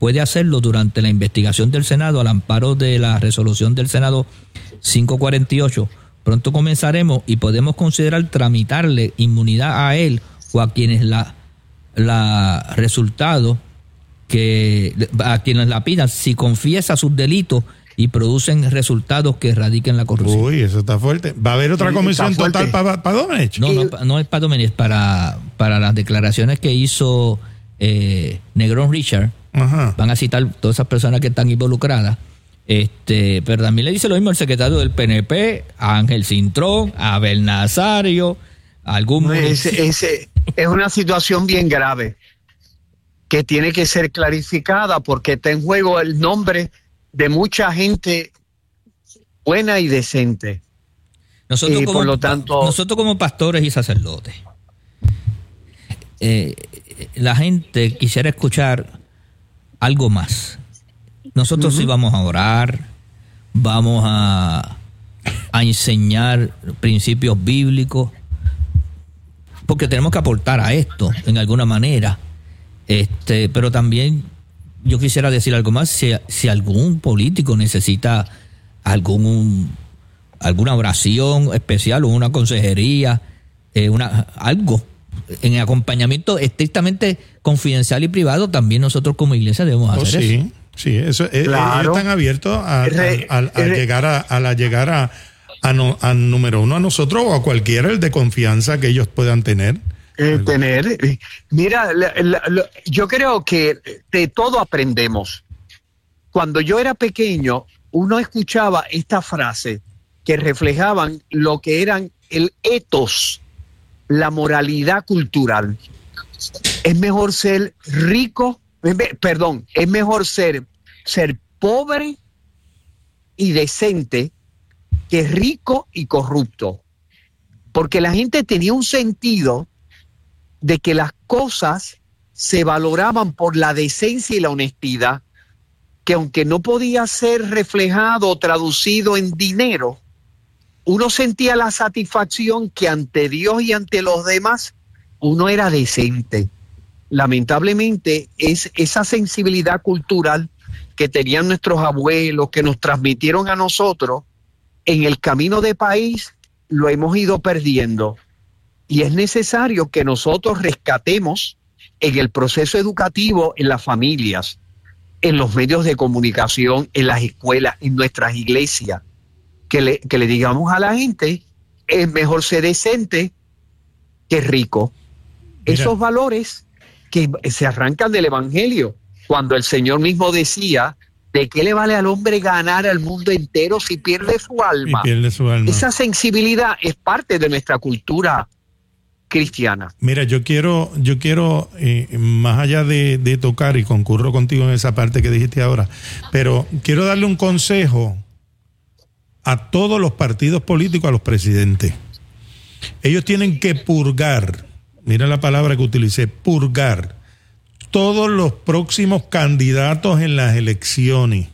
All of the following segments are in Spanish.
puede hacerlo durante la investigación del Senado al amparo de la resolución del Senado 548. Pronto comenzaremos y podemos considerar tramitarle inmunidad a él o a quienes a quienes la pidan si confiesa sus delitos y producen resultados que erradiquen la corrupción. Uy, eso está fuerte. ¿Va a haber otra comisión total para Domenech? No es para Domenech, es para las declaraciones que hizo Negrón Richard. Ajá. Van a citar todas esas personas que están involucradas. Pero también le dice lo mismo al secretario del PNP, a Ángel Cintrón, a Abel Nazario, a algún... Es una situación bien grave que tiene que ser clarificada porque está en juego el nombre de mucha gente buena y decente. Por lo tanto, nosotros como pastores y sacerdotes, la gente quisiera escuchar algo más. Nosotros sí vamos a orar, vamos a enseñar principios bíblicos, porque tenemos que aportar a esto en alguna manera. Pero también yo quisiera decir algo más. Si algún político necesita alguna oración especial o una consejería, algo en acompañamiento estrictamente confidencial y privado, también nosotros como iglesia debemos hacer eso. Sí, eso es, claro. Ellos están abiertos a llegar a número uno, a nosotros o a cualquiera el de confianza que ellos puedan tener. Mira, yo creo que de todo aprendemos. Cuando yo era pequeño, uno escuchaba esta frase que reflejaban lo que eran el ethos, la moralidad cultural. Es mejor ser rico, es mejor ser pobre y decente que rico y corrupto. Porque la gente tenía un sentido de que las cosas se valoraban por la decencia y la honestidad, que aunque no podía ser reflejado o traducido en dinero, uno sentía la satisfacción que ante Dios y ante los demás uno era decente. Lamentablemente es esa sensibilidad cultural que tenían nuestros abuelos, que nos transmitieron a nosotros, en el camino de país lo hemos ido perdiendo. Y es necesario que nosotros rescatemos en el proceso educativo, en las familias, en los medios de comunicación, en las escuelas, en nuestras iglesias, que le digamos a la gente, es mejor ser decente que rico. Mira. Esos valores que se arrancan del Evangelio, cuando el Señor mismo decía, ¿de qué le vale al hombre ganar al mundo entero si pierde su alma? Esa sensibilidad es parte de nuestra cultura cristiana. Mira, yo quiero más allá de tocar, y concurro contigo en esa parte que dijiste ahora, pero quiero darle un consejo a todos los partidos políticos, a los presidentes. Ellos tienen que purgar, mira la palabra que utilicé, purgar todos los próximos candidatos en las elecciones,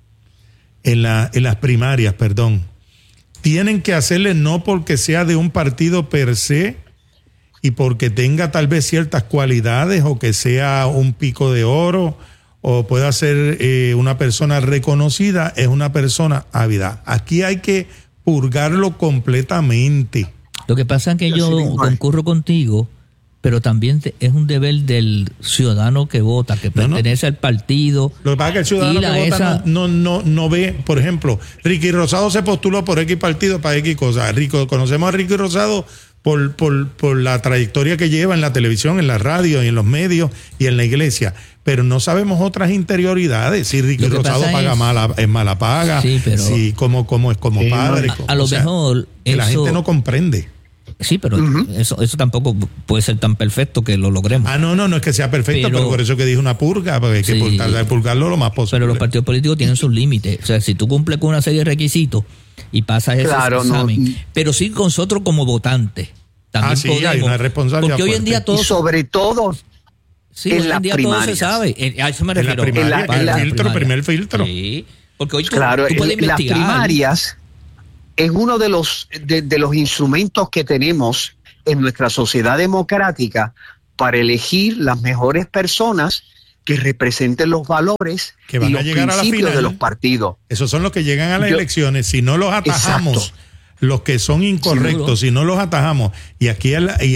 en las primarias, perdón. Tienen que hacerle no porque sea de un partido per se y porque tenga tal vez ciertas cualidades o que sea un pico de oro o pueda ser una persona reconocida, es una persona ávida. Aquí hay que purgarlo completamente. Lo que pasa es que yo concurro contigo, pero también es un deber del ciudadano que vota, que pertenece al partido. Lo que pasa es que el ciudadano que vota no ve, por ejemplo, Ricky Rosado se postuló por X partido para X cosas. Conocemos a Ricky Rosado por la trayectoria que lleva en la televisión, en la radio y en los medios y en la iglesia, pero no sabemos otras interioridades. Si Ricky Rosado paga es mala paga, sí, pero si cómo es como padre. A lo mejor que la gente no comprende. Sí, pero eso tampoco puede ser tan perfecto que lo logremos. No es que sea perfecto, pero por eso que dije una purga, porque hay que tratar de purgarlo lo más posible. Pero los partidos políticos tienen sus límites. O sea, si tú cumples con una serie de requisitos y pasas ese examen, pero sí con nosotros como votantes. También podemos, hay una responsabilidad. Porque hoy en día todo, y sobre todo en las primarias. Todo se sabe. A eso me refiero. En el primer filtro. Sí, porque hoy tú las puedes investigar. Primarias es uno de los instrumentos que tenemos en nuestra sociedad democrática para elegir las mejores personas que representen los valores que van y los a llegar principios a la final de los partidos. Esos son los que llegan a las elecciones. Si no los atajamos, exacto, los que son incorrectos, si no los atajamos, y aquí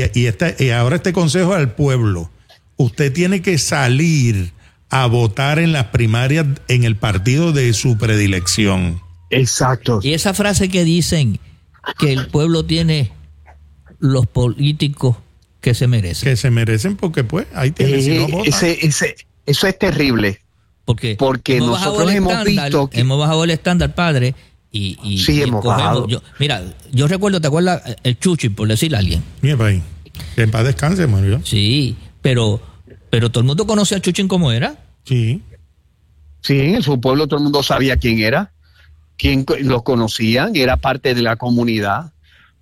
y ahora este consejo al pueblo, usted tiene que salir a votar en las primarias en el partido de su predilección. exacto. Y esa frase que dicen que el pueblo tiene los políticos que se merecen. Que se merecen porque pues ahí tiene, si no vota. Eso es terrible. Porque nosotros hemos visto que hemos bajado el estándar, padre, y sí, hemos bajado. Yo recuerdo, ¿te acuerdas? El Chuchi, por decirle a alguien. Mira, país. Que en paz descanse, murió. Sí, pero todo el mundo conoce a Chuchín como era. Sí. Sí, en su pueblo todo el mundo sabía quién era, quién lo conocían, era parte de la comunidad.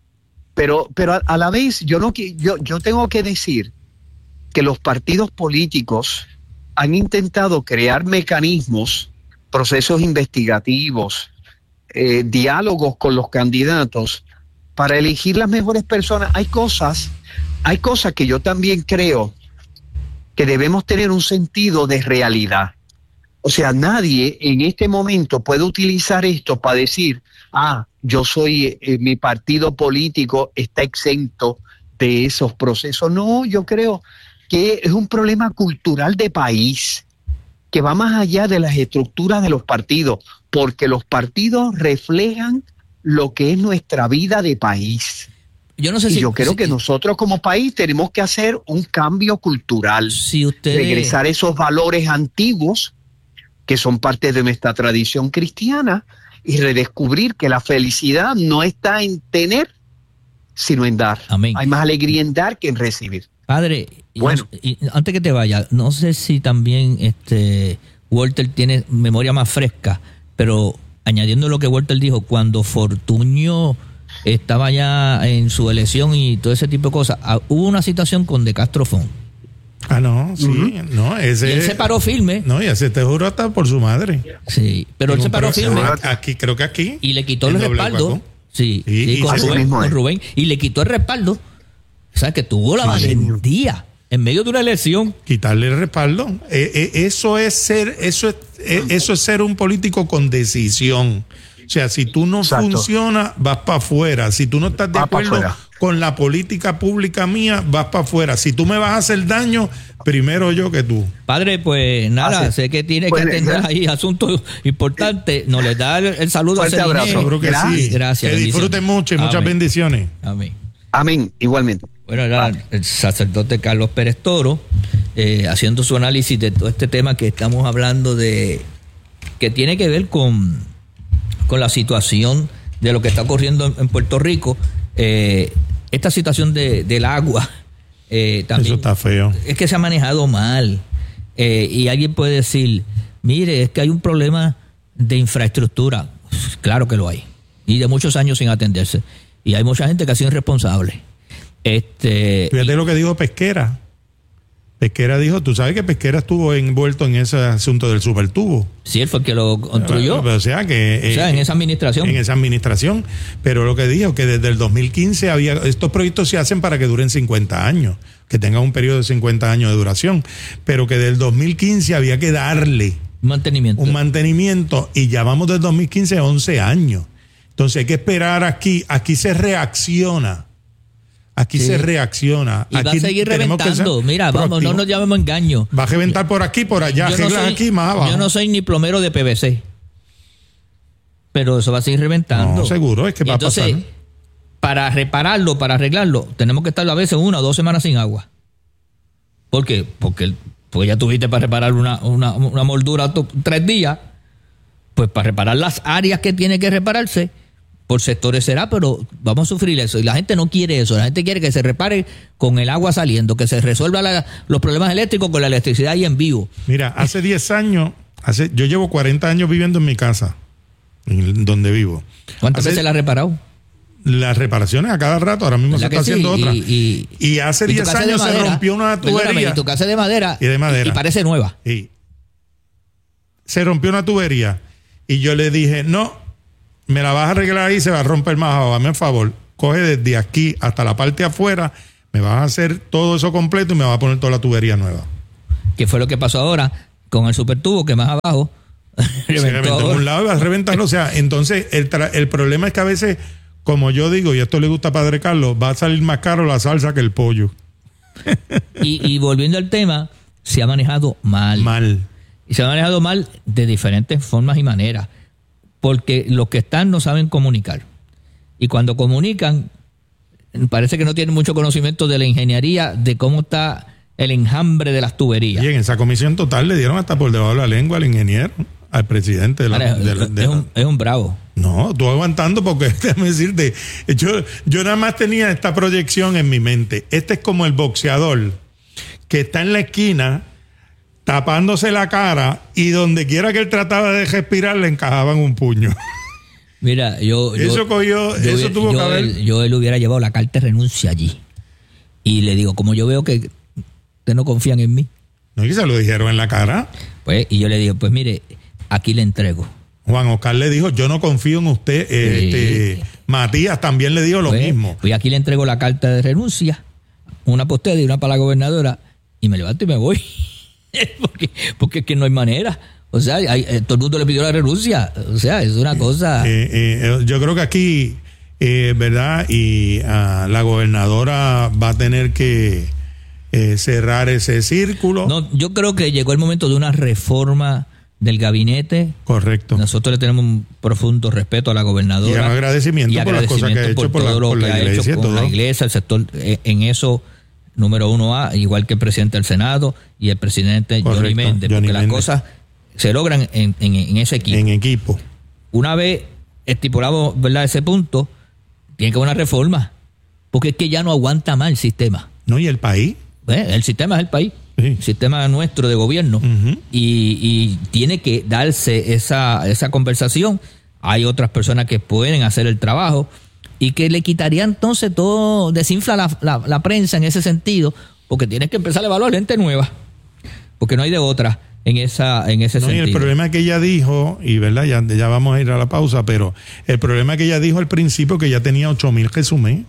Pero a la vez yo tengo que decir que los partidos políticos han intentado crear mecanismos, procesos investigativos, diálogos con los candidatos para elegir las mejores personas. Hay cosas que yo también creo que debemos tener un sentido de realidad. O sea, nadie en este momento puede utilizar esto para decir, yo soy, mi partido político está exento de esos procesos. No, yo creo que es un problema cultural de país que va más allá de las estructuras de los partidos, porque los partidos reflejan lo que es nuestra vida de país. Yo creo que nosotros como país tenemos que hacer un cambio cultural, regresar esos valores antiguos que son parte de nuestra tradición cristiana y redescubrir que la felicidad no está en tener, sino en dar. Amén. Hay más alegría en dar que en recibir. Padre, bueno, y antes que te vaya, no sé si también Walter tiene memoria más fresca, pero añadiendo lo que Walter dijo, cuando Fortuño estaba ya en su elección y todo ese tipo de cosas, hubo una situación con De Castro Fon. No, sí, no, ese... Y él se paró firme. No, y ese te juro hasta por su madre. Sí, pero él se paró firme. Creo que aquí. Y le quitó el respaldo. Sí, con Rubén. Y le quitó el respaldo. O sea, que tuvo la valentía en medio de una elección. Quitarle el respaldo. Eso es ser un político con decisión. O sea, si tú no funcionas, vas para afuera. Si tú no estás de acuerdo con la política pública mía, vas para afuera. Si tú me vas a hacer daño, primero yo que tú. Padre, pues nada, sé que tiene que atender ahí asuntos importantes. Nos le da el saludo a Celine. Seguro que sí. Gracias. Que disfruten mucho y muchas bendiciones. Amén. Amén, igualmente. Bueno, era el sacerdote Carlos Pérez Toro haciendo su análisis de todo este tema que estamos hablando de, que tiene que ver con la situación de lo que está ocurriendo en Puerto Rico. Esta situación del agua también. Eso está feo. Es que se ha manejado mal. Y alguien puede decir, mire, es que hay un problema de infraestructura. Claro que lo hay. Y de muchos años sin atenderse. Y hay mucha gente que ha sido irresponsable. Fíjate lo que dijo Pesquera. Pesquera dijo, tú sabes que Pesquera estuvo envuelto en ese asunto del supertubo. Sí, él fue el que lo construyó. O sea, en esa administración. En esa administración. Pero lo que dijo, que desde el 2015 estos proyectos se hacen para que duren 50 años, que tengan un periodo de 50 años de duración, pero que del 2015 había que darle un mantenimiento y ya vamos del 2015 a 11 años. Entonces hay que esperar aquí se reacciona. Aquí se reacciona. Y va a seguir reventando. Mira, vamos, no nos llamemos engaño. Va a reventar por aquí, por allá. Aquí, más abajo. Yo no soy ni plomero de PVC. Pero eso va a seguir reventando. No, seguro, es que va a pasar. Para repararlo, para arreglarlo, tenemos que estar a veces 1 o 2 semanas sin agua. ¿Por qué? Porque ya tuviste para reparar una moldura 3 días. Pues para reparar las áreas que tiene que repararse, por sectores será, pero vamos a sufrir eso. Y la gente no quiere eso. La gente quiere que se repare con el agua saliendo, que se resuelva los problemas eléctricos con la electricidad ahí en vivo. Mira, hace 10 años, yo llevo 40 años viviendo en mi casa, donde vivo. ¿Cuántas veces la has reparado? Las reparaciones a cada rato, ahora mismo se está haciendo otra. Y hace 10 años se rompió una tubería. Tu casa es de madera. Y de madera. Y parece nueva. Sí. Se rompió una tubería. Y yo le dije, no, me la vas a arreglar ahí, se va a romper más abajo. Dame un favor, coge desde aquí hasta la parte afuera, me vas a hacer todo eso completo y me vas a poner toda la tubería nueva. que fue lo que pasó ahora con el supertubo, que más abajo reventó en un lado y va a reventarlo. O sea, entonces el problema es que a veces, como yo digo, y esto le gusta a Padre Carlos, va a salir más caro la salsa que el pollo. Y volviendo al tema, se ha manejado mal. Y se ha manejado mal de diferentes formas y maneras, porque los que están no saben comunicar. Y cuando comunican, parece que no tienen mucho conocimiento de la ingeniería, de cómo está el enjambre de las tuberías. Y en esa comisión total le dieron hasta por debajo de la lengua al ingeniero, al presidente es un bravo. No, tú aguantando, porque déjame decirte, yo nada más tenía esta proyección en mi mente. Este es como el boxeador que está en la esquina tapándose la cara y donde quiera que él trataba de respirar le encajaban un puño. Mira, yo él hubiera llevado la carta de renuncia allí. Y le digo, como yo veo que ustedes no confían en mí. No, y se lo dijeron en la cara. Pues, y yo le digo, pues mire, aquí le entrego. Juan Oscar le dijo, yo no confío en usted. Matías también le dijo lo mismo. Pues aquí le entrego la carta de renuncia, una para usted y una para la gobernadora, y me levanto y me voy. porque es que no hay manera. O sea, todo el mundo le pidió la renuncia. O sea, es una cosa. Yo creo que aquí, ¿verdad? Y la gobernadora va a tener que cerrar ese círculo. No, yo creo que llegó el momento de una reforma del gabinete. Correcto. Nosotros le tenemos un profundo respeto a la gobernadora. Y un agradecimiento por las cosas que ha hecho por todo lo que ha hecho con la iglesia, el sector. En eso, número 1A, igual que el presidente del Senado y el presidente Johnny Méndez, porque las cosas se logran en ese equipo. En equipo. Una vez estipulado, ¿verdad?, ese punto, tiene que haber una reforma, porque es que ya no aguanta más el sistema. No, y el país. El sistema es el país. Sí. El sistema nuestro de gobierno. Uh-huh. Y tiene que darse esa conversación. Hay otras personas que pueden hacer el trabajo y que le quitaría entonces todo, desinfla la prensa en ese sentido, porque tienes que empezar a evaluar gente nueva, porque no hay de otra en ese sentido. Y el problema que ella dijo, y verdad, ya vamos a ir a la pausa, pero el problema que ella dijo al principio que ya tenía 8,000 resumés.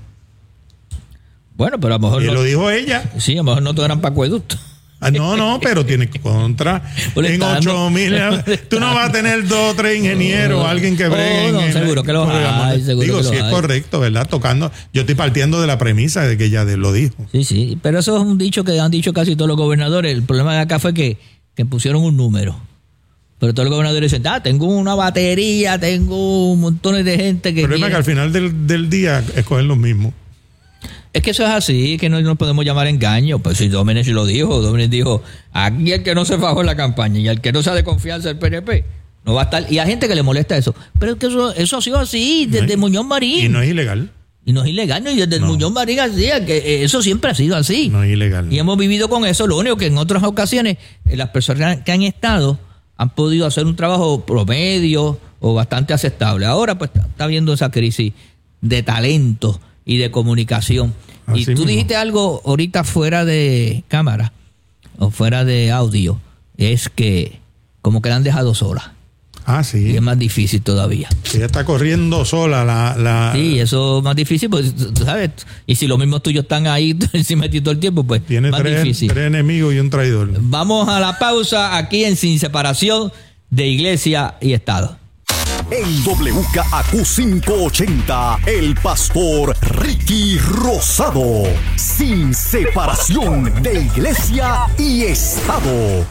Bueno, pero a lo mejor y lo dijo ella. Sí, a lo mejor no te eran para acueducto. No, pero tiene contra. En 8,000, tú no vas a tener 2 o 3 ingenieros, alguien que bregue. Seguro que los hay. Digo, si es correcto, ¿verdad? Tocando. Yo estoy partiendo de la premisa de que ella lo dijo. Sí, pero eso es un dicho que han dicho casi todos los gobernadores. El problema de acá fue que pusieron un número. Pero todos los gobernadores dicen, tengo una batería, tengo un montón de gente que... El problema es que al final del día escogen los mismos. Es que eso es así, que no nos podemos llamar engaño. Pues si Domenech lo dijo, Domenech dijo, aquí el que no se fajó en la campaña y el que no sea de confianza del PNP, no va a estar. Y hay gente que le molesta eso. Pero es que eso ha sido así desde Muñoz Marín. Y no es ilegal. Y desde Muñoz Marín hacía, que eso siempre ha sido así. No es ilegal. Y hemos vivido con eso. Lo único que en otras ocasiones las personas que han estado han podido hacer un trabajo promedio o bastante aceptable. Ahora pues está habiendo esa crisis de talento y de comunicación. Así y tú mismo dijiste algo ahorita fuera de cámara o fuera de audio, es que como que la han dejado sola. Sí. Y es más difícil todavía. Ella está corriendo sola. Sí, eso es más difícil, pues, tú sabes. Y si los mismos tuyos están ahí encima de ti todo el tiempo, pues tiene más difícil. 3 enemigos y un traidor. Vamos a la pausa aquí en Sin Separación de Iglesia y Estado. En WKAQ 580, el pastor Ricky Rosado. Sin separación de Iglesia y Estado.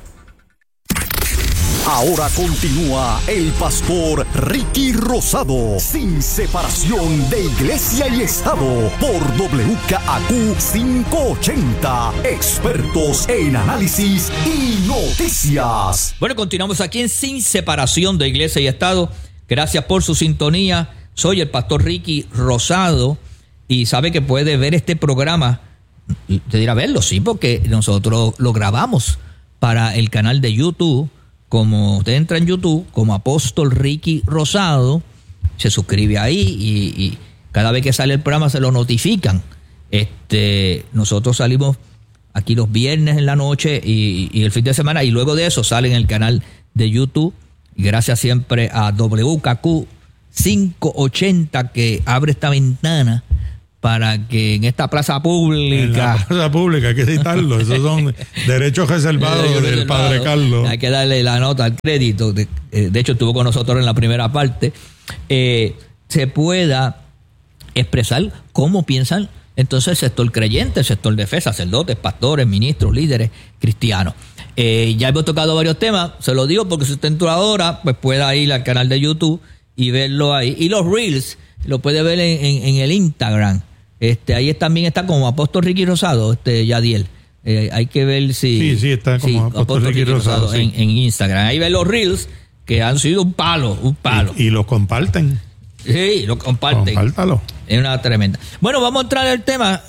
Ahora continúa el pastor Ricky Rosado, sin separación de Iglesia y Estado, por WKAQ 580, expertos en análisis y noticias. Bueno, continuamos aquí en Sin Separación de Iglesia y Estado. Gracias por su sintonía. Soy el pastor Ricky Rosado y sabe que puede ver este programa. Te dirá verlo, sí, porque nosotros lo grabamos para el canal de YouTube. Como usted entra en YouTube, como Apóstol Ricky Rosado, se suscribe ahí y cada vez que sale el programa se lo notifican. Nosotros salimos aquí los viernes en la noche y el fin de semana, y luego de eso sale en el canal de YouTube. Y gracias siempre a WKAQ 580 que abre esta ventana para que en esta plaza En pública... la plaza pública, hay que citarlo. Esos son derechos reservados del padre Carlos. Hay que darle la nota, el crédito. De hecho, estuvo con nosotros en la primera parte. Se pueda expresar cómo piensan entonces el sector creyente, el sector de fe, sacerdotes, pastores, ministros, líderes cristianos. Ya hemos tocado varios temas, se lo digo porque si usted entró ahora, pues pueda ir al canal de YouTube y verlo ahí. Y los Reels, lo puede ver en el Instagram. Ahí también está como Apóstol Ricky Rosado, Yadiel. Hay que ver si... Sí, está como Apóstol Ricky Rosado, sí. en Instagram. Ahí ven los Reels que han sido un palo. Y los comparten. Sí, lo comparten. Compártalo. Es una tremenda. Bueno, vamos a entrar al tema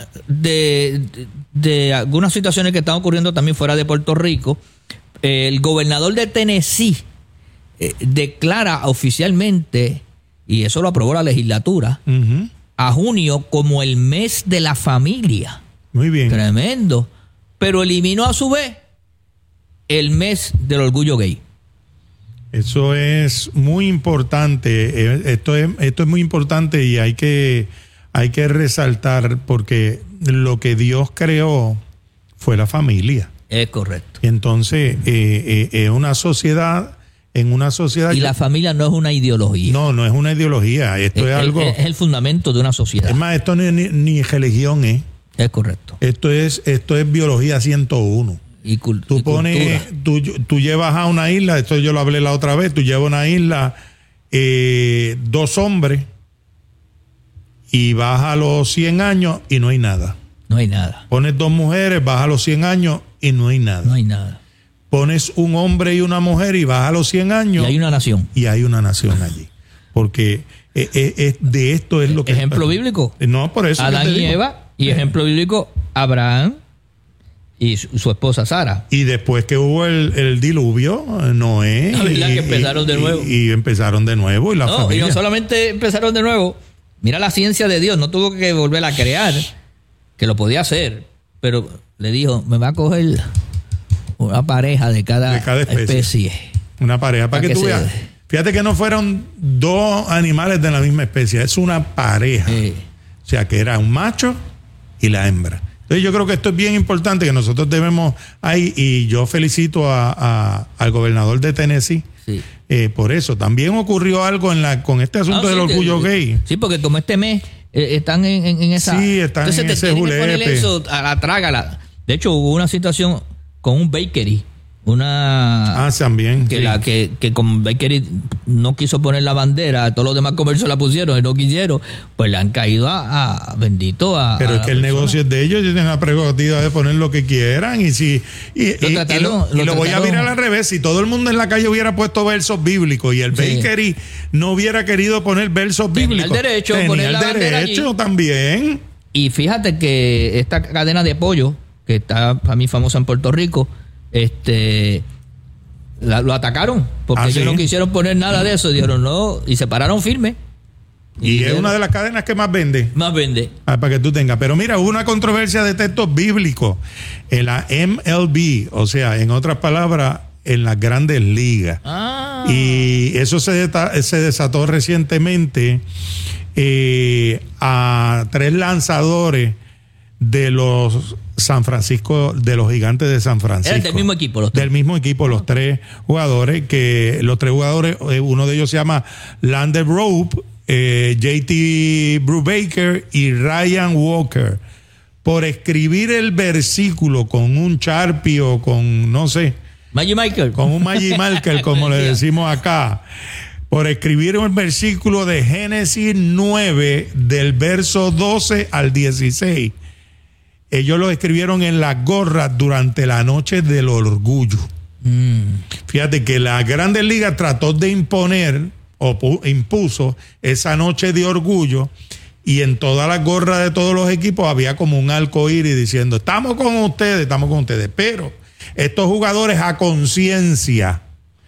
de algunas situaciones que están ocurriendo también fuera de Puerto Rico. El gobernador de Tennessee declara oficialmente, y eso lo aprobó la legislatura, a junio como el mes de la familia. Muy bien. Tremendo. Pero eliminó a su vez el mes del orgullo gay. Eso es muy importante. Esto es muy importante y hay que resaltar porque lo que Dios creó fue la familia. Es correcto. Entonces, en una sociedad. Y la familia no es una ideología. No es una ideología. Esto es algo. Es el fundamento de una sociedad. Es más, esto ni religión es. Es correcto. Esto es biología 101. Tú llevas a una isla, esto yo lo hablé la otra vez, tú llevas a una isla 2 hombres y vas a los 100 años y no hay nada. No hay nada. Pones 2 mujeres, vas a los 100 años y no hay nada. No hay nada. Pones un hombre y una mujer y vas a los 100 años. Y hay una nación. Y hay una nación allí. Porque de esto es lo que... Ejemplo bíblico. No, por eso. Adán y Eva. Y ejemplo bíblico, Abraham y su esposa Sara. Y después que hubo el diluvio, Noé. La verdad que empezaron de nuevo. Y empezaron de nuevo. Y la familia. Y no solamente empezaron de nuevo. Mira la ciencia de Dios. No tuvo que volver a crear. Que lo podía hacer. Pero le dijo, me va a coger una pareja de cada especie. Una pareja. Para que tú veas. Fíjate que no fueron 2 animales de la misma especie. Es una pareja. O sea, que era un macho y la hembra. Entonces yo creo que esto es bien importante que nosotros debemos ahí, y yo felicito al gobernador de Tennessee por eso. También ocurrió algo con este asunto del orgullo gay. Sí, porque como este mes están en esa... Sí, están entonces en ese julepe. Eso a la trágala. De hecho, hubo una situación con un bakery. También. Que como Bakery no quiso poner la bandera, todos los demás comercios la pusieron y no quisieron, pues le han caído bendito a... Pero es que el negocio es de ellos, ellos tienen la prerrogativa de poner lo que quieran y lo voy a virar al revés. Si todo el mundo en la calle hubiera puesto versos bíblicos y el Bakery no hubiera querido poner versos bíblicos, tenía el derecho también. Y fíjate que esta cadena de pollo que está para mí famosa en Puerto Rico, lo atacaron porque ellos no quisieron poner nada de eso, dijeron no, y se pararon firme. Y es una de las cadenas que más vende. Para que tú tengas. Pero mira, hubo una controversia de textos bíblicos en la MLB, o sea, en otras palabras, en las grandes ligas. Y eso se desató recientemente a 3 lanzadores de los de los Gigantes de San Francisco. Del mismo equipo, Del mismo equipo, los 3 jugadores, uno de ellos se llama Lander Rope, JT Brubaker y Ryan Walker, por escribir el versículo con un Sharpie o con, no sé, Magic Marker. Con un Magic Marker, como le decimos acá, por escribir un versículo de Génesis 9, del verso 12 al 16. Ellos lo escribieron en las gorras durante la noche del orgullo. Fíjate que la Grandes Ligas trató de imponer o impuso esa noche de orgullo, y en todas las gorras de todos los equipos había como un arco iris diciendo estamos con ustedes. Pero estos jugadores a conciencia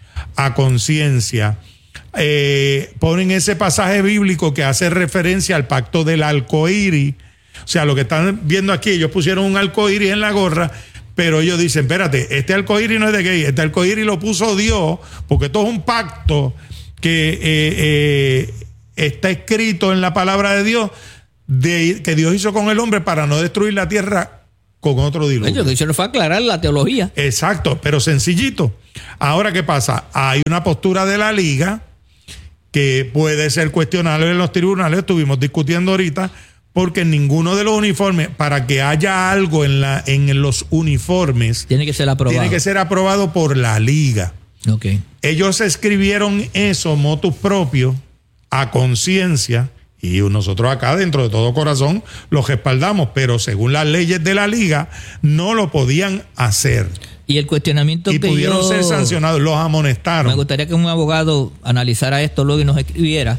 ponen ese pasaje bíblico que hace referencia al pacto del arco iris. O sea, lo que están viendo aquí, ellos pusieron un arco iris en la gorra, pero ellos dicen, espérate, este arco iris no es de gay, este arco iris lo puso Dios, porque esto es un pacto que está escrito en la palabra de Dios que Dios hizo con el hombre para no destruir la tierra con otro diluvio. Lo que hicieron fue aclarar la teología. Exacto, pero sencillito. Ahora, ¿qué pasa? Hay una postura de la liga que puede ser cuestionable en los tribunales, estuvimos discutiendo ahorita, porque en ninguno de los uniformes, para que haya algo en los uniformes, tiene que ser aprobado por la liga. Okay. Ellos escribieron eso motus propio, a conciencia, y nosotros acá dentro de todo corazón los respaldamos, pero según las leyes de la liga no lo podían hacer. Y el cuestionamiento y que pudieron ser sancionados, los amonestaron. Me gustaría que un abogado analizara esto luego y nos escribiera.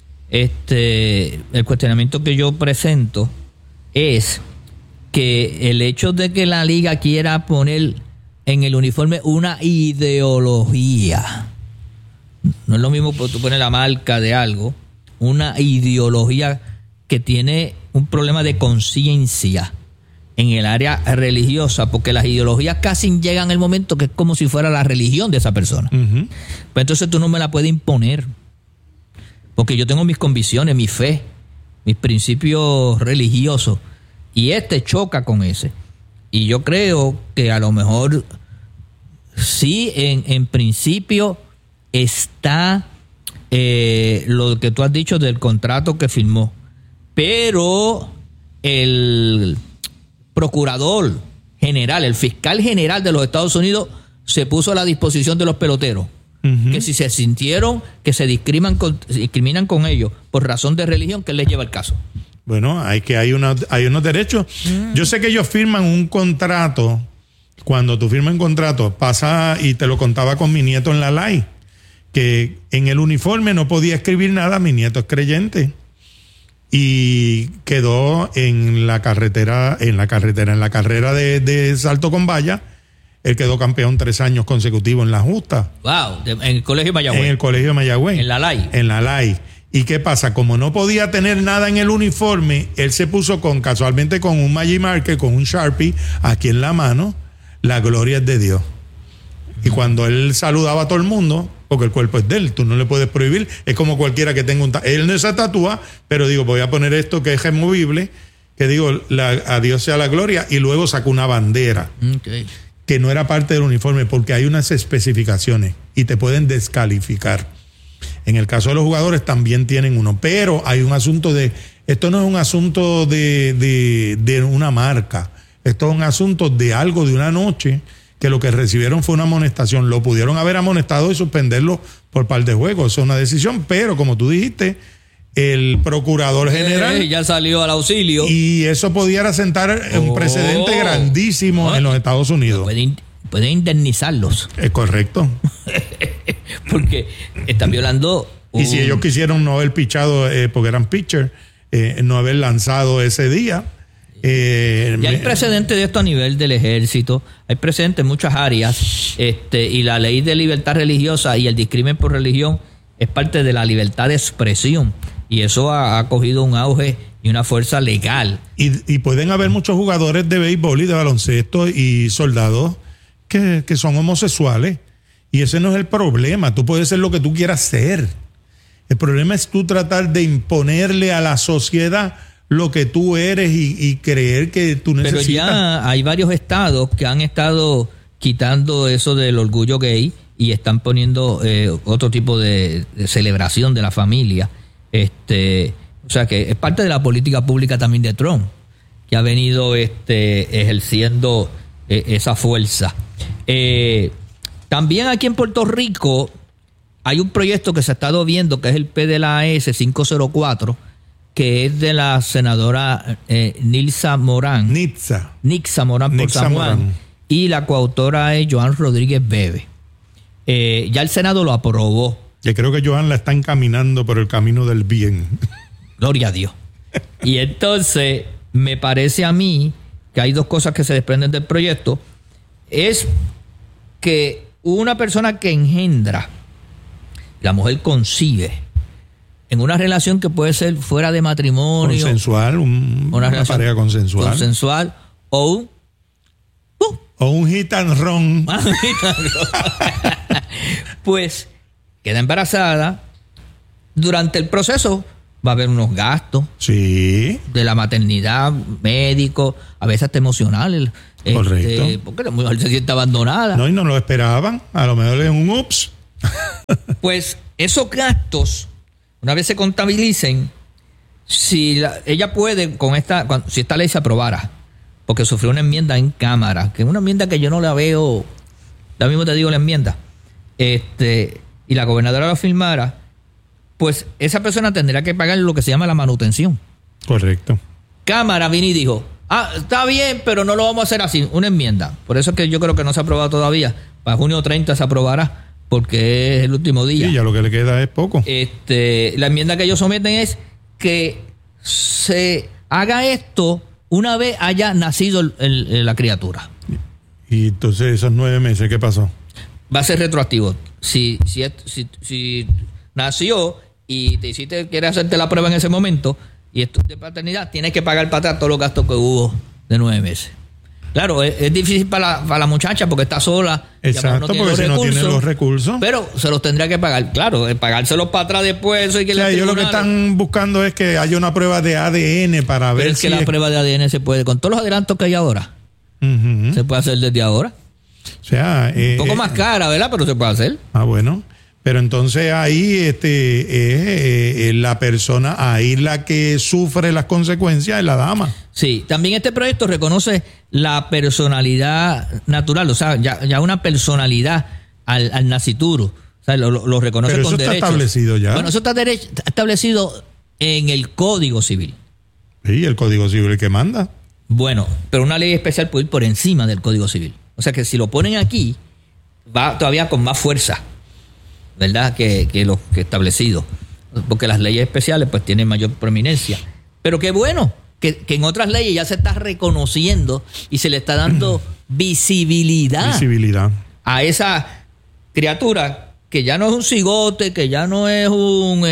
El cuestionamiento que yo presento es que el hecho de que la liga quiera poner en el uniforme una ideología, no es lo mismo tú pones la marca de algo, una ideología que tiene un problema de conciencia en el área religiosa, porque las ideologías casi llegan al momento que es como si fuera la religión de esa persona. Uh-huh. Pues entonces tú no me la puedes imponer, porque yo tengo mis convicciones, mi fe, mis principios religiosos, y choca con ese. Y yo creo que a lo mejor sí, en principio está lo que tú has dicho del contrato que firmó, pero el procurador general, el fiscal general de los Estados Unidos se puso a la disposición de los peloteros, uh-huh, que si se sintieron que se discriminan con ellos por razón de religión, que les lleva el caso. Bueno, hay unos derechos. Yo sé que ellos firman un contrato. Cuando tú firmas un contrato, pasa, y te lo contaba con mi nieto en la LAI, que en el uniforme no podía escribir nada. Mi nieto es creyente y quedó en la carrera de salto con valla. Él quedó campeón 3 años consecutivos en la justa. Wow, en el colegio de Mayagüez. En el colegio de Mayagüez. En la LAI. En la LAI. ¿Y qué pasa? Como no podía tener nada en el uniforme, él se puso casualmente con un Magic Marker, con un Sharpie aquí en la mano, la gloria es de Dios. Y cuando él saludaba a todo el mundo, porque el cuerpo es de él, tú no le puedes prohibir, es como cualquiera que tenga él no se tatúa, pero digo, voy a poner esto que es removible, que digo, a Dios sea la gloria, y luego sacó una bandera, okay, que no era parte del uniforme, porque hay unas especificaciones y te pueden descalificar. En el caso de los jugadores también tienen uno, pero hay un asunto esto no es un asunto de una marca, esto es un asunto de algo de una noche, que lo que recibieron fue una amonestación. Lo pudieron haber amonestado y suspenderlo por par de juegos, eso es una decisión, pero como tú dijiste, el procurador general ya salió al auxilio. Y eso pudiera sentar un precedente grandísimo en los Estados Unidos. Pueden indemnizarlos. Es correcto. Porque están violando. Y si ellos quisieron no haber pichado, porque eran pitchers, no haber lanzado ese día. Ya hay precedentes de esto a nivel del ejército, hay precedentes en muchas áreas, y la ley de libertad religiosa y el discrimen por religión es parte de la libertad de expresión, y eso ha cogido un auge y una fuerza legal. Y pueden haber muchos jugadores de béisbol y de baloncesto y soldados que son homosexuales, y ese no es el problema. Tú puedes ser lo que tú quieras ser. El problema es tú tratar de imponerle a la sociedad lo que tú eres y creer que tú necesitas. Pero ya hay varios estados que han estado quitando eso del orgullo gay y están poniendo otro tipo de celebración de la familia. O sea que es parte de la política pública también de Trump, que ha venido ejerciendo esa fuerza. También aquí en Puerto Rico hay un proyecto que se ha estado viendo, que es el PDLAS 504, que es de la senadora Nixa Morán. Nixa Morán por San Juan. Y la coautora es Joan Rodríguez Bebe. Ya el Senado lo aprobó. Yo creo que Joan la está encaminando por el camino del bien. Gloria a Dios. Y entonces, me parece a mí que hay dos cosas que se desprenden del proyecto. Es que una persona que engendra, la mujer concibe, en una relación que puede ser fuera de matrimonio. Consensual, una pareja consensual. Consensual o un hit and run. Pues queda embarazada. Durante el proceso va a haber unos gastos. Sí. De la maternidad, médico, a veces hasta emocional. Correcto. Porque la mujer se siente abandonada. No, y no lo esperaban. A lo mejor es un ups. Pues esos gastos, una vez se contabilicen, si ella puede, si esta ley se aprobara, porque sufrió una enmienda en Cámara, que es una enmienda que yo no la veo, ya mismo te digo la enmienda, y la gobernadora lo firmara, pues esa persona tendrá que pagar lo que se llama la manutención. Correcto. Cámara vino y dijo, está bien, pero no lo vamos a hacer así, una enmienda. Por eso es que yo creo que no se ha aprobado todavía. Para junio 30 se aprobará, porque es el último día. Sí, ya lo que le queda es poco. La enmienda que ellos someten es que se haga esto una vez haya nacido la criatura. Y entonces esos 9 meses, ¿qué pasó? Va a ser retroactivo. Si nació y quieres hacerte la prueba en ese momento y esto de paternidad, tienes que pagar para atrás todos los gastos que hubo de 9 meses. Claro, es difícil para la muchacha porque está sola. Exacto, porque si no tiene los recursos. Pero se los tendría que pagar. Claro, pagárselos para atrás después. Eso hay que ellos lo que están buscando es que haya una prueba de ADN para ver si... Pero es que la prueba de ADN se puede, con todos los adelantos que hay ahora, se puede hacer desde ahora. O sea... un poco más cara, ¿verdad? Pero se puede hacer. Bueno. Pero entonces ahí la persona, ahí la que sufre las consecuencias es la dama. Sí, también este proyecto reconoce la personalidad natural, o sea, ya una personalidad al nascituro. O sea, lo reconoce con derechos. Pero eso está establecido ya. Bueno, eso está establecido en el Código Civil. Sí, el Código Civil el que manda. Bueno, pero una ley especial puede ir por encima del Código Civil. O sea que si lo ponen aquí, va todavía con más fuerza, ¿verdad? Que lo que establecido. Porque las leyes especiales pues tienen mayor prominencia. Pero qué bueno que en otras leyes ya se está reconociendo y se le está dando visibilidad a esa criatura que ya no es un cigote, que ya no es un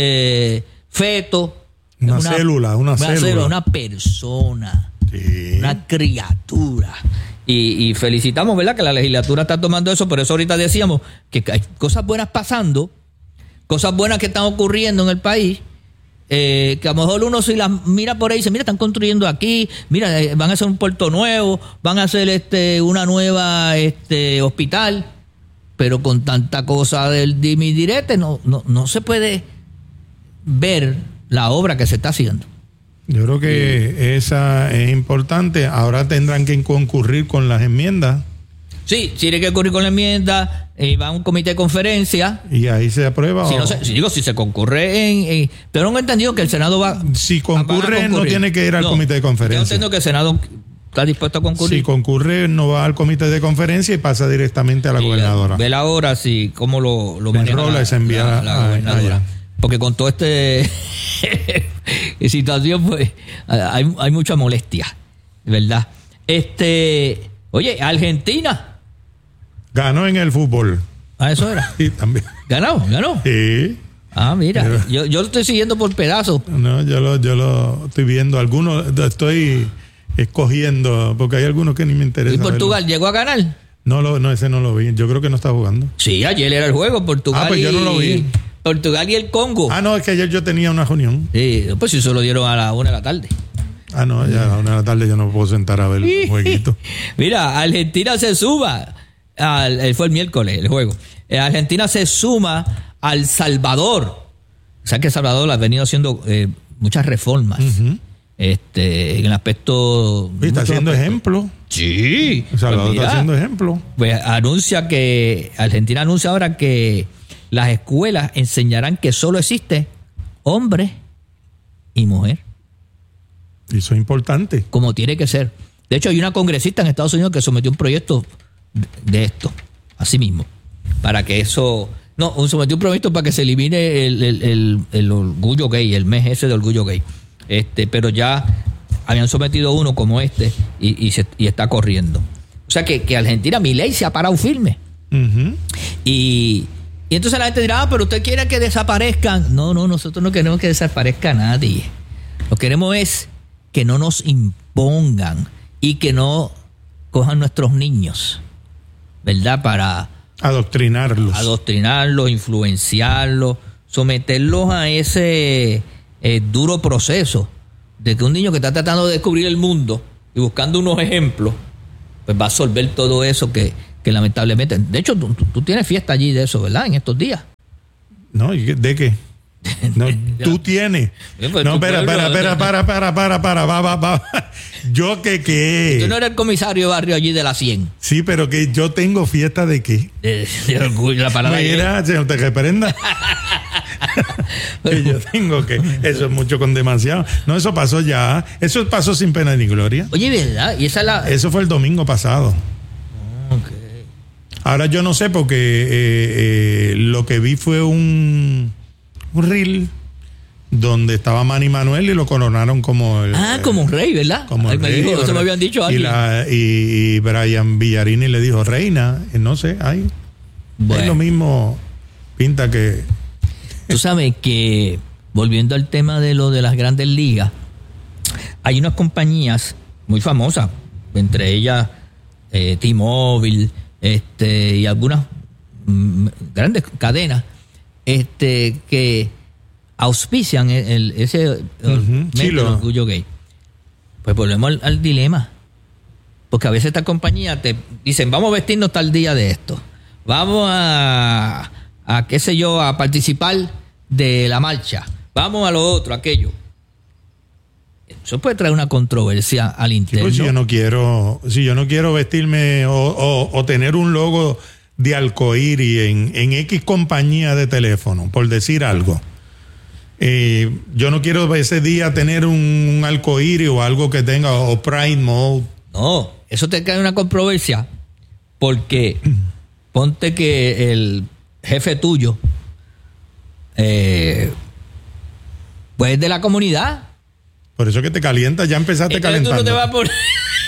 feto. Una célula. Una persona. Sí. Una criatura. Y felicitamos, ¿verdad?, que la legislatura está tomando eso. Por eso ahorita decíamos que hay cosas buenas pasando, cosas buenas que están ocurriendo en el país, que a lo mejor uno si las mira por ahí y dice, mira, están construyendo aquí, mira, van a hacer un puerto nuevo, van a hacer una nueva hospital, pero con tanta cosa del dime y direte no se puede ver la obra que se está haciendo. Yo creo que esa es importante. Ahora tendrán que concurrir con las enmiendas. Sí, tiene que concurrir con la enmienda, va a un comité de conferencia. ¿Y ahí se aprueba? Si se concurre pero no he entendido que el Senado va... Si concurre, no tiene que ir al comité de conferencia. Yo entiendo que el Senado está dispuesto a concurrir. Si concurre, no va al comité de conferencia y pasa directamente a la gobernadora. Ve ahora cómo lo maneja la gobernadora. Porque con toda situación, pues, hay mucha molestia, ¿verdad? Oye, Argentina ganó en el fútbol. Eso era. Sí, también. ¿Ganó? Sí. Mira, yo lo estoy siguiendo por pedazos. No, yo lo estoy viendo. Algunos estoy escogiendo, porque hay algunos que ni me interesan. ¿Y Portugal llegó a ganar? No, ese no lo vi. Yo creo que no está jugando. Sí, ayer era el juego, Portugal. Pues yo no lo vi. Portugal y el Congo. No, es que ayer yo tenía una reunión. Sí, pues si se lo dieron a la 1 de la tarde. No, ya a la 1 de la tarde yo no puedo sentar a ver el jueguito. Mira, Argentina se suma, fue el miércoles el juego. Argentina se suma al Salvador. O sea que El Salvador ha venido haciendo muchas reformas. En el aspecto... Está haciendo ejemplo. Sí. El Salvador está haciendo ejemplo. Pues Argentina anuncia ahora que las escuelas enseñarán que solo existe hombre y mujer. Eso es importante. Como tiene que ser. De hecho, hay una congresista en Estados Unidos que sometió un proyecto de esto, así mismo, para que eso... sometió un proyecto para que se elimine el orgullo gay, el mes ese de orgullo gay. Pero ya habían sometido uno como y está corriendo. O sea que Argentina, Milei se ha parado firme. Y entonces la gente dirá, pero usted quiere que desaparezcan. No, nosotros no queremos que desaparezca nadie. Lo que queremos es que no nos impongan y que no cojan nuestros niños, ¿verdad? Para adoctrinarlos, influenciarlos, someterlos a ese duro proceso de que un niño que está tratando de descubrir el mundo y buscando unos ejemplos, pues va a absorber todo eso que lamentablemente... De hecho, tú tienes fiesta allí de eso, ¿verdad? En estos días. No, ¿de qué? No, tú tienes. Pues no, espera, va. ¿Yo qué? Tú no eres el comisario de barrio allí de la 100. Sí, pero que yo tengo fiesta de qué. De orgullo, la palabra. Mira, señor, te reprenda. Yo tengo que... Eso es mucho con demasiado. No, eso pasó ya. Eso pasó sin pena ni gloria. Oye, ¿verdad? Y esa es la... Eso fue el domingo pasado. Okay. Ahora yo no sé porque lo que vi fue un reel donde estaba Manny Manuel y lo coronaron como como un rey, ¿verdad? Como me rey, dijo, eso me habían dicho alguien. Y Brian Villarini le dijo reina, no sé, ahí bueno. Es lo mismo pinta que... Tú sabes que, volviendo al tema de lo de las grandes ligas, hay unas compañías muy famosas, entre ellas T-Mobile, y algunas grandes cadenas que auspician ese mes del orgullo gay. Pues volvemos al dilema, porque a veces estas compañías te dicen vamos a vestirnos tal día de esto, vamos a qué sé yo, a participar de la marcha, vamos a lo otro, aquello. Eso puede traer una controversia al interno. Pues si yo no quiero vestirme o tener un logo de arcoíris en X compañía de teléfono, por decir algo. Yo no quiero ese día tener un arcoíris o algo que tenga, o Pride Mode. No, eso te cae una controversia, porque ponte que el jefe tuyo pues es de la comunidad. Por eso que te calientas, ya empezaste calentando. Tú no te vas a poner...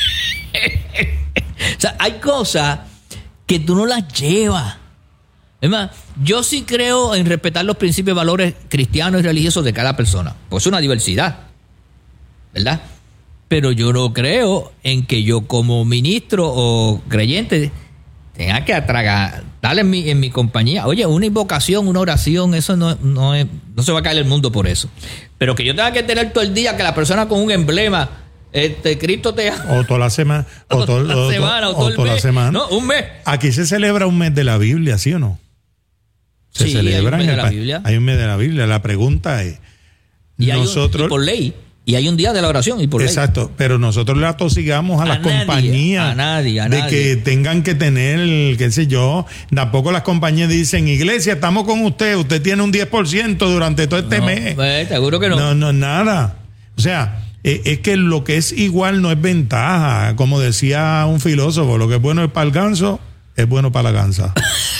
O sea, hay cosas que tú no las llevas. Es más, yo sí creo en respetar los principios y valores cristianos y religiosos de cada persona. Pues es una diversidad, ¿verdad? Pero yo no creo en que yo como ministro o creyente tenga que darle en mi compañía. Oye, una invocación, una oración, eso no se va a caer el mundo por eso. Pero que yo tenga que tener todo el día que la persona con un emblema, Cristo te ama. O toda la semana. O toda la semana. No, un mes. Aquí se celebra un mes de la Biblia, ¿sí o no? Se celebra hay un mes de la Biblia. Hay un mes de la Biblia. La pregunta es, y por ley. Y hay un día de la oración y por ley. Exacto, pero nosotros le atosigamos a las compañías a nadie. Que tengan que tener, qué sé yo, tampoco las compañías dicen, iglesia, estamos con usted tiene un 10% durante todo este mes. Seguro que no. No, nada. O sea, es que lo que es igual no es ventaja. Como decía un filósofo, lo que es bueno es para el ganso, es bueno para la gansa.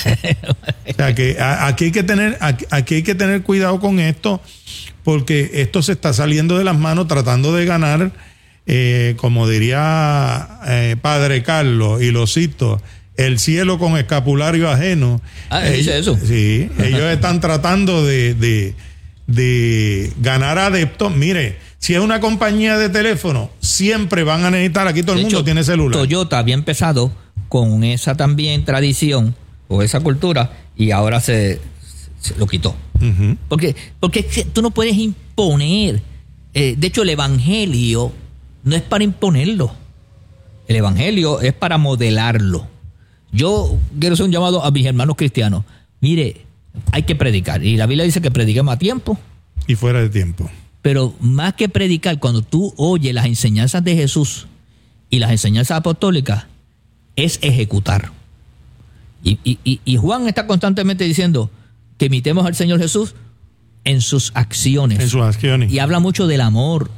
O sea, que aquí hay que tener cuidado con esto, porque esto se está saliendo de las manos tratando de ganar, como diría Padre Carlos, y lo cito, el cielo con escapulario ajeno. Dice eso. Sí, ellos están tratando de ganar adeptos. Mire, si es una compañía de teléfono, siempre van a necesitar, aquí todo el mundo tiene celular. Toyota había empezado con esa también tradición o esa cultura y ahora se lo quitó. Uh-huh. Porque tú no puedes imponer. De hecho, el evangelio no es para imponerlo. El evangelio es para modelarlo. Yo quiero hacer un llamado a mis hermanos cristianos. Mire, hay que predicar. Y la Biblia dice que prediquemos a tiempo y fuera de tiempo. Pero más que predicar, cuando tú oyes las enseñanzas de Jesús y las enseñanzas apostólicas, es ejecutar. Y Juan está constantemente diciendo que imitemos al Señor Jesús en sus acciones. En sus acciones. Y habla mucho del amor.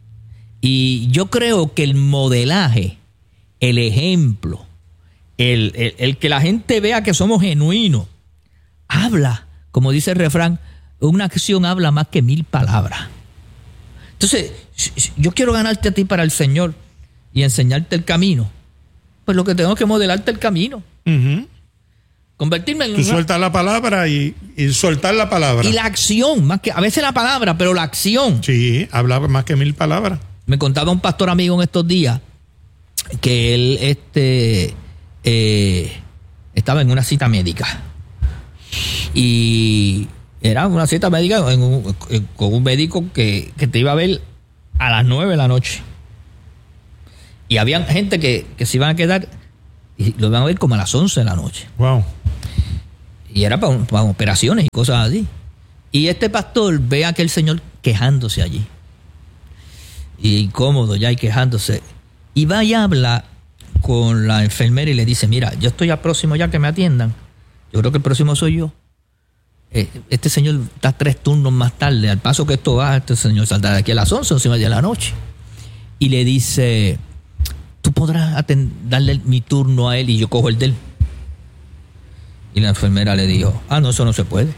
Y yo creo que el modelaje, el ejemplo, el que la gente vea que somos genuinos, habla, como dice el refrán, una acción habla más que 1000 palabras. Entonces, yo quiero ganarte a ti para el Señor y enseñarte el camino. Pues lo que tengo que modelarte el camino. Uh-huh. Convertirme en... Tú sueltas la palabra y soltar la palabra. Y la acción, más que a veces la palabra, pero la acción. Sí, habla más que 1000 palabras. Me contaba un pastor amigo en estos días que él estaba en una cita médica y Era una cita médica con un médico que te iba a ver a las 9 de la noche. Y había gente que se iban a quedar y lo iban a ver como a las 11 de la noche. Wow. Y era para operaciones y cosas así. Y este pastor ve a aquel señor quejándose allí. Y incómodo ya y quejándose. Y va y habla con la enfermera y le dice, mira, yo estoy al próximo ya que me atiendan. Yo creo que el próximo soy yo. Este señor está 3 turnos más tarde. Al paso que esto va, este señor saldrá de aquí a las 11 de la noche. Y le dice, tú podrás darle mi turno a él y yo cojo el de él. Y la enfermera le dijo, no, eso no se puede.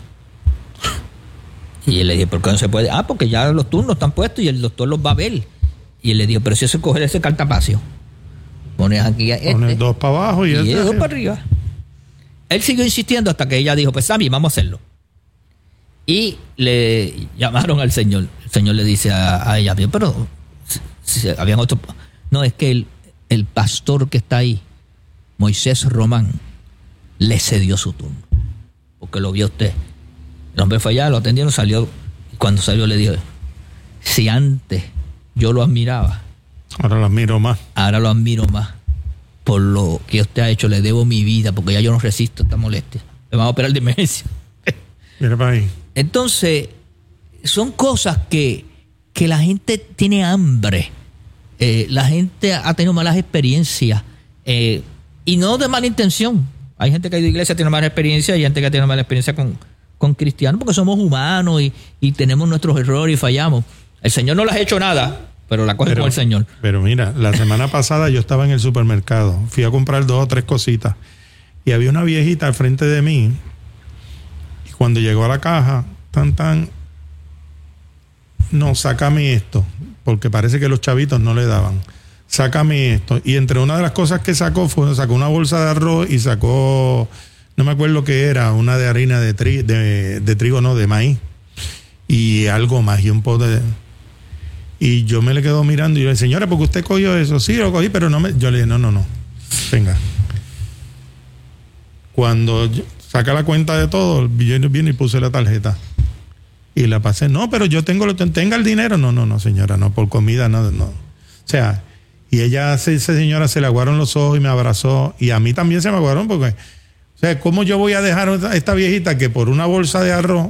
Y él le dijo, ¿por qué no se puede? Porque ya los turnos están puestos y el doctor los va a ver. Y él le dijo, pero si eso es coger ese cartapacio, pones aquí a pones 2 para abajo y 2 para arriba. Él siguió insistiendo hasta que ella dijo, pues está bien, vamos a hacerlo. Y le llamaron al señor. El señor le dice a ella, pero si habían otro. No, es que el pastor que está ahí, Moisés Román, le cedió su turno. Porque lo vio usted. El hombre fue allá, lo atendieron, salió. Y cuando salió le dijo, si antes yo lo admiraba, ahora lo admiro más. Ahora lo admiro más. Por lo que usted ha hecho, le debo mi vida, porque ya yo no resisto esta molestia. Le van a operar de emergencia. Mira para ahí. Entonces, son cosas que la gente tiene hambre. La gente ha tenido malas experiencias. Y no de mala intención. Hay gente que ha ido a iglesia, tiene mala experiencia, y hay gente que ha tenido mala experiencia con cristianos, porque somos humanos y tenemos nuestros errores y fallamos. El Señor no les ha hecho nada, pero la coge con el Señor. Pero mira, la semana pasada yo estaba en el supermercado, fui a comprar 2 o 3 cositas, y había una viejita al frente de mí, y cuando llegó a la caja, no, sácame esto, porque parece que los chavitos no le daban. Sácame esto. Y entre una de las cosas que sacó sacó una bolsa de arroz y sacó, no me acuerdo qué era, una de harina de trigo, no, de maíz. Y algo más, y un pote de... Y yo me le quedo mirando y yo le dije, señora, ¿por qué usted cogió eso? Sí, lo cogí, pero no me... Yo le dije, no. Venga. Cuando saca la cuenta de todo, viene y puse la tarjeta. Y la pasé. No, pero yo tenga el dinero. No, señora, no, por comida, no. O sea... Y esa señora se le aguaron los ojos y me abrazó. Y a mí también se me aguaron porque... O sea, ¿cómo yo voy a dejar a esta viejita que por una bolsa de arroz...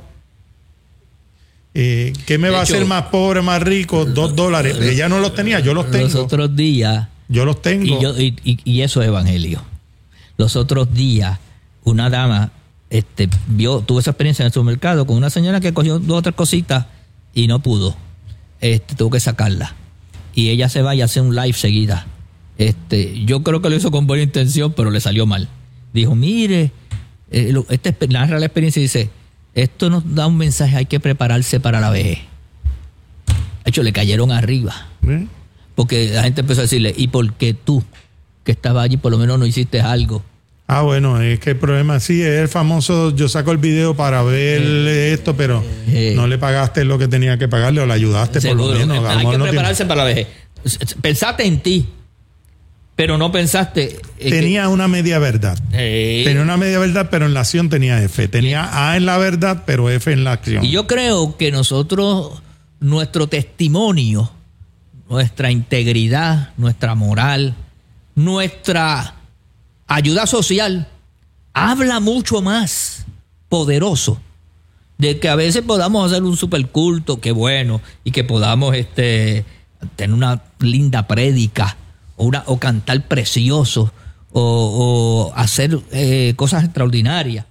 ¿qué me va a hacer más pobre, más rico? $2. Ella no los tenía, yo los tengo. Los otros días... Yo los tengo. Y eso es evangelio. Los otros días, una dama tuvo esa experiencia en el supermercado con una señora que cogió 2 o 3 cositas y no pudo. Tuvo que sacarla. Y ella se va y hace un live seguida. Yo creo que lo hizo con buena intención, pero le salió mal. Dijo, mire, narra la experiencia y dice, esto nos da un mensaje, hay que prepararse para la vejez. De hecho, le cayeron arriba. Porque la gente empezó a decirle, ¿y por qué tú, que estabas allí, por lo menos no hiciste algo? Bueno, es que el problema sí es el famoso, yo saco el video para ver esto, pero no le pagaste lo que tenía que pagarle o le ayudaste. Seguro, por lo menos. Hay que prepararse para la vejez. Pensaste en ti, pero no pensaste... Tenía una media verdad. Tenía una media verdad, pero en la acción tenía F. Tenía A en la verdad, pero F en la acción. Y yo creo que nosotros, nuestro testimonio, nuestra integridad, nuestra moral, nuestra... ayuda social habla mucho más poderoso de que a veces podamos hacer un superculto, que bueno, y que podamos tener una linda prédica o cantar precioso o hacer cosas extraordinarias.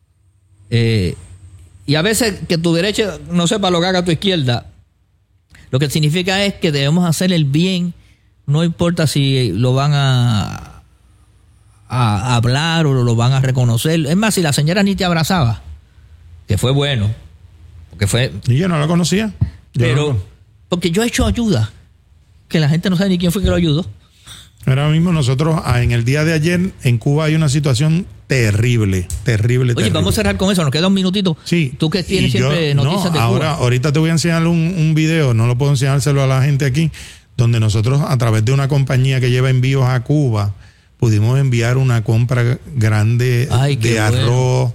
Y a veces que tu derecha no sepa lo que haga tu izquierda, lo que significa es que debemos hacer el bien, no importa si lo van a hablar o lo van a reconocer. Es más, si la señora ni te abrazaba, que fue bueno, porque fue... Y yo no la conocía. Porque yo he hecho ayuda, que la gente no sabe ni quién fue que lo ayudó. Ahora mismo nosotros, en el día de ayer, en Cuba hay una situación terrible. Oye, vamos a cerrar con eso, nos queda un minutito. Sí. Tú que tienes siempre noticias de Cuba. Ahorita te voy a enseñar un video, no lo puedo enseñárselo a la gente aquí, donde nosotros, a través de una compañía que lleva envíos a Cuba, pudimos enviar una compra grande de arroz,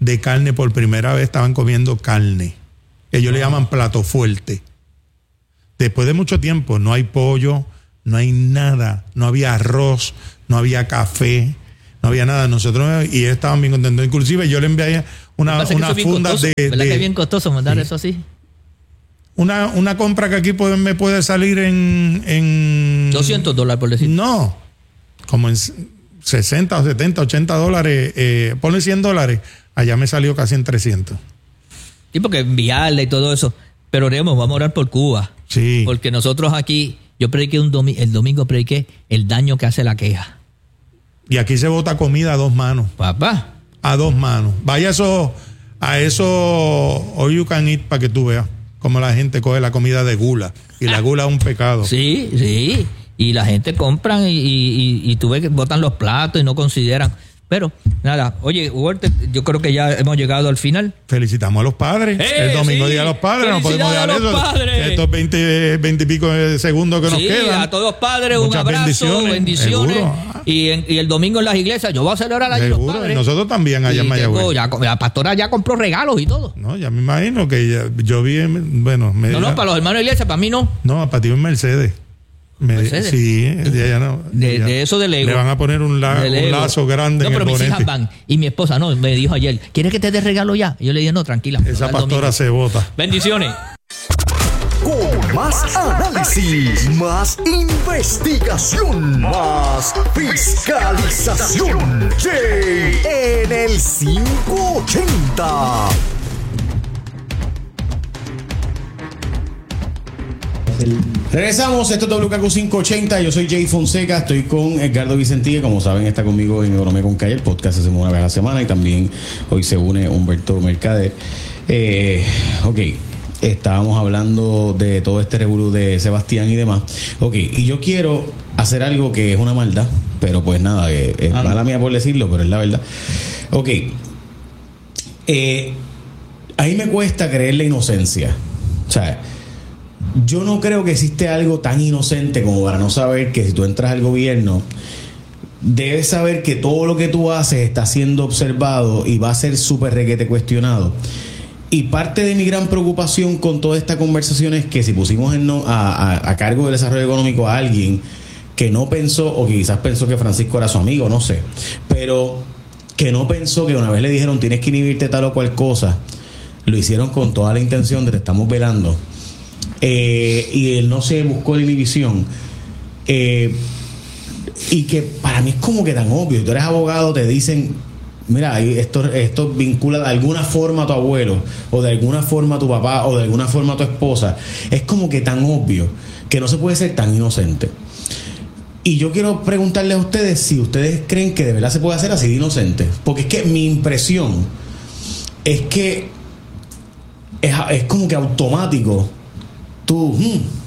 de carne por primera vez estaban comiendo carne. Ellos le llaman plato fuerte. Después de mucho tiempo no hay pollo, no hay nada, no había arroz, no había café, no había nada. Nosotros, y ellos estaban bien contentos. Inclusive yo le envié una funda costoso, ¿verdad que es bien costoso mandar eso así? Una compra que aquí me puede salir en $200 por decir. No, como en 60 o 70, 80 dólares, ponle $100, allá me salió casi en 300. Sí, porque enviarla y todo eso. Pero vamos a orar por Cuba. Sí. Porque nosotros aquí, yo prediqué el domingo prediqué el daño que hace la queja. Y aquí se bota comida a 2 manos. Papá. A 2 manos. Vaya a eso all you can eat para que tú veas cómo la gente coge la comida de gula. Y la gula es un pecado. Sí, sí. Y la gente compran y tú ves que botan los platos y no consideran. Pero, nada, oye, Walter, yo creo que ya hemos llegado al final. Felicitamos a los padres. El domingo, Día de los Padres. No podemos dejar eso. Padres. Estos 20 y pico de segundos que nos quedan. A todos los padres, muchas un abrazo, bendiciones. Y el domingo en las iglesias, yo voy a celebrar a los padres. Y nosotros también allá en Mayagüez. La pastora ya compró regalos y todo. No, ya me imagino que yo vi, No, para los hermanos de iglesia, para mí no. No, para ti en Mercedes. Sí, de eso de Lego. Le van a poner un lazo grande. No, pero mis hijas van. Y mi esposa me dijo ayer, ¿quieres que te dé regalo ya? Y yo le dije, no, tranquila. Esa pastora se vota. Bendiciones. Con más análisis, más investigación, más fiscalización. Jay en el 580. Regresamos, esto es WKQ 580. Yo soy Jay Fonseca, estoy con Edgardo Vicentí, como saben está conmigo en Economía con Calle. El podcast se hace una vez a la semana y también hoy se une Humberto Mercader. Ok, estábamos hablando de todo este revolú de Sebastián y demás. Ok, y yo quiero hacer algo que es una maldad, pero pues nada, es mala mía por decirlo, pero es la verdad. Ok, a mí me cuesta creer la inocencia. O sea, yo no creo que existe algo tan inocente como para no saber que si tú entras al gobierno, debes saber que todo lo que tú haces está siendo observado y va a ser súper requete cuestionado. Y parte de mi gran preocupación con toda esta conversación es que si pusimos a cargo del desarrollo económico a alguien que no pensó, o que quizás pensó que Francisco era su amigo, no sé, pero que no pensó que una vez le dijeron tienes que inhibirte tal o cual cosa, lo hicieron con toda la intención de te estamos velando. Y él no se buscó la inhibición, y que para mí es como que tan obvio. Tú eres abogado, te dicen mira, esto vincula de alguna forma a tu abuelo, o de alguna forma a tu papá, o de alguna forma a tu esposa. Es como que tan obvio que no se puede ser tan inocente. Y yo quiero preguntarles a ustedes si ustedes creen que de verdad se puede hacer así de inocente, porque es que mi impresión es que es como que automático. Tú,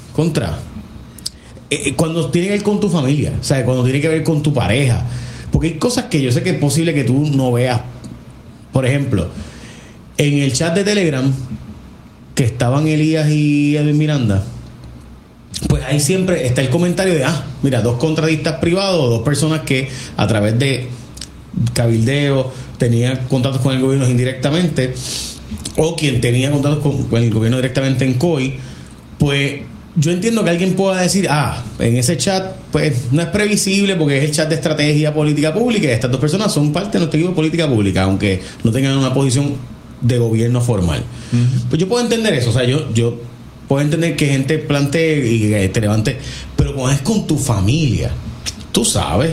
cuando tiene que ver con tu familia, o sea, cuando tiene que ver con tu pareja, porque hay cosas que yo sé que es posible que tú no veas. Por ejemplo, en el chat de Telegram que estaban Elías y Edwin Miranda, pues ahí siempre está el comentario de mira, 2 contratistas privados, 2 personas que a través de cabildeo tenían contactos con el gobierno indirectamente, o quien tenía contactos con el gobierno directamente en COI. Pues yo entiendo que alguien pueda decir, en ese chat pues no es previsible porque es el chat de estrategia política pública y estas 2 personas son parte de nuestro equipo de política pública, aunque no tengan una posición de gobierno formal. Pues yo puedo entender eso, o sea, yo puedo entender que gente plantee y que te levante, pero cuando es con tu familia, tú sabes,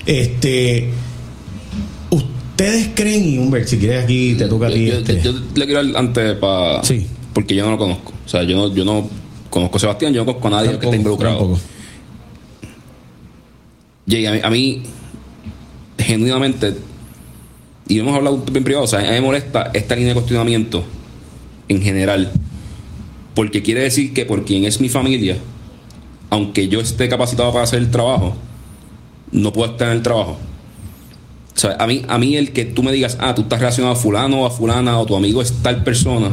ustedes creen, y Humbert, si quieres aquí te toca a ti. Yo le quiero dar antes sí, porque yo no lo conozco, o sea, yo no conozco a Sebastián, yo no conozco a nadie que esté involucrado. Jay, a mí genuinamente, y hemos hablado en privado, o sea, a mí me molesta esta línea de cuestionamiento en general, porque quiere decir que por quien es mi familia, aunque yo esté capacitado para hacer el trabajo, no puedo estar en el trabajo. O sea, a mí el que tú me digas, tú estás relacionado a fulano o a fulana, o tu amigo es tal persona,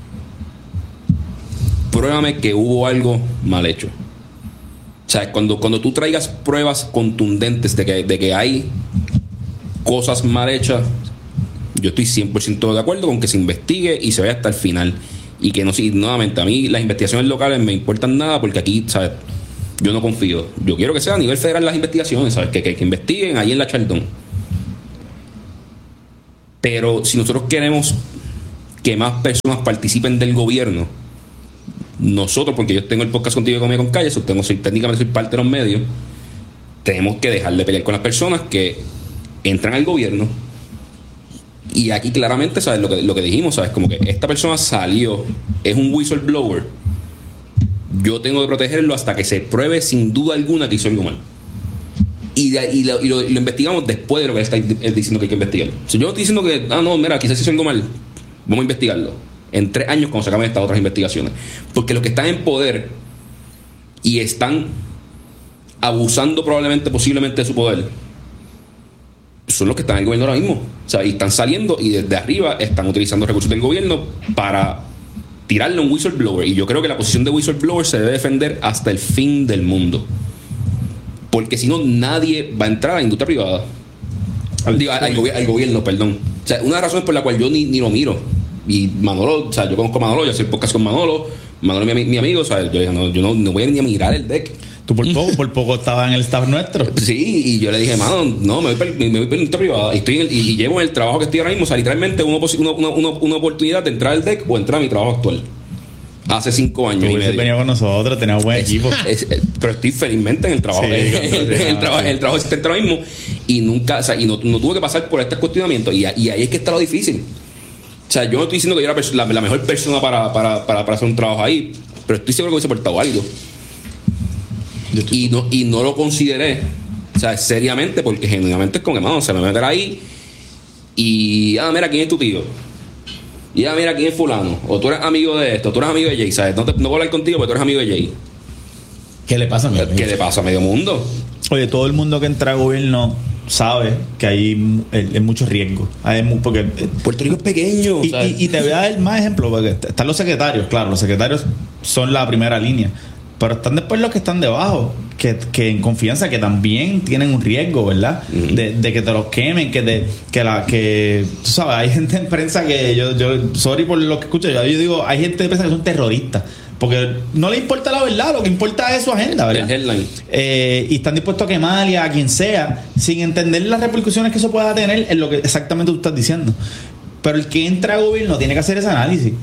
pruébame que hubo algo mal hecho. O sea, cuando tú traigas pruebas contundentes de que hay cosas mal hechas, yo estoy 100% de acuerdo con que se investigue y se vaya hasta el final. Y que no, nuevamente, a mí las investigaciones locales me importan nada porque aquí, ¿sabes? Yo no confío. Yo quiero que sea a nivel federal las investigaciones, ¿sabes? Que investiguen ahí en la Chaldón. Pero si nosotros queremos que más personas participen del gobierno, nosotros, porque yo tengo el podcast contigo de Comedia con Calle, técnicamente soy parte de los medios, tenemos que dejar de pelear con las personas que entran al gobierno. Y aquí claramente, ¿sabes? Lo que dijimos, ¿sabes? Como que esta persona salió, es un whistleblower. Yo tengo que protegerlo hasta que se pruebe sin duda alguna que hizo algo mal. Y lo investigamos después de lo que él está diciendo que hay que investigar. Si yo no estoy diciendo que, no, mira, quizás hizo algo mal, vamos a investigarlo. En 3 años cuando se acaben estas otras investigaciones. Porque los que están en poder y están abusando posiblemente de su poder, son los que están en el gobierno ahora mismo. O sea, y están saliendo y desde arriba están utilizando recursos del gobierno para tirarle a un whistleblower. Y yo creo que la posición de whistleblower se debe defender hasta el fin del mundo. Porque si no, nadie va a entrar a la industria privada. Al gobierno, perdón. O sea, una de las razones por la cual yo ni lo miro. Y Manolo, o sea, yo conozco a Manolo, yo hacía el podcast con Manolo es mi amigo, o sea, yo dije, yo no voy ni a mirar el deck. Tú por poco estabas en el staff nuestro. Sí, y yo le dije, mano, no, me voy para la industria privada. Y llevo en el trabajo que estoy ahora mismo, o sea, literalmente una oportunidad de entrar al deck o entrar a mi trabajo actual. Hace 5 años. Tú hubieses venido con nosotros, teníamos buen equipo. Pero estoy felizmente en el trabajo. En el trabajo existente ahora mismo. Y nunca, o sea, y no tuve que pasar por estos cuestionamientos. Y ahí es que está lo difícil. O sea, yo no estoy diciendo que yo era la mejor persona para hacer un trabajo ahí, pero estoy seguro que hubiese portado algo. Y no lo consideré, o sea, seriamente, porque genuinamente es como que, mano, se me va a meter ahí y, mira, ¿quién es tu tío? Y mira, ¿quién es fulano? O tú eres amigo de esto, tú eres amigo de Jay, ¿sabes? No voy a hablar contigo porque tú eres amigo de Jay. ¿Qué le pasa a mí? ¿Qué le pasa a medio mundo? Oye, todo el mundo que entra a gobierno sabe que hay mucho riesgo. Porque Puerto Rico es pequeño. Y te voy a dar más ejemplos, porque están los secretarios, claro, los secretarios son la primera línea, pero están después los que están debajo, que en confianza, que también tienen un riesgo, ¿verdad? De que te los quemen, que tú sabes, hay gente en prensa que yo sorry por lo que escucho, yo digo, hay gente de prensa que son terroristas, porque no le importa la verdad, lo que importa es su agenda, ¿verdad? El headline. Y están dispuestos a quemar a quien sea, sin entender las repercusiones que eso pueda tener en lo que exactamente tú estás diciendo. Pero el que entra a gobierno tiene que hacer ese análisis.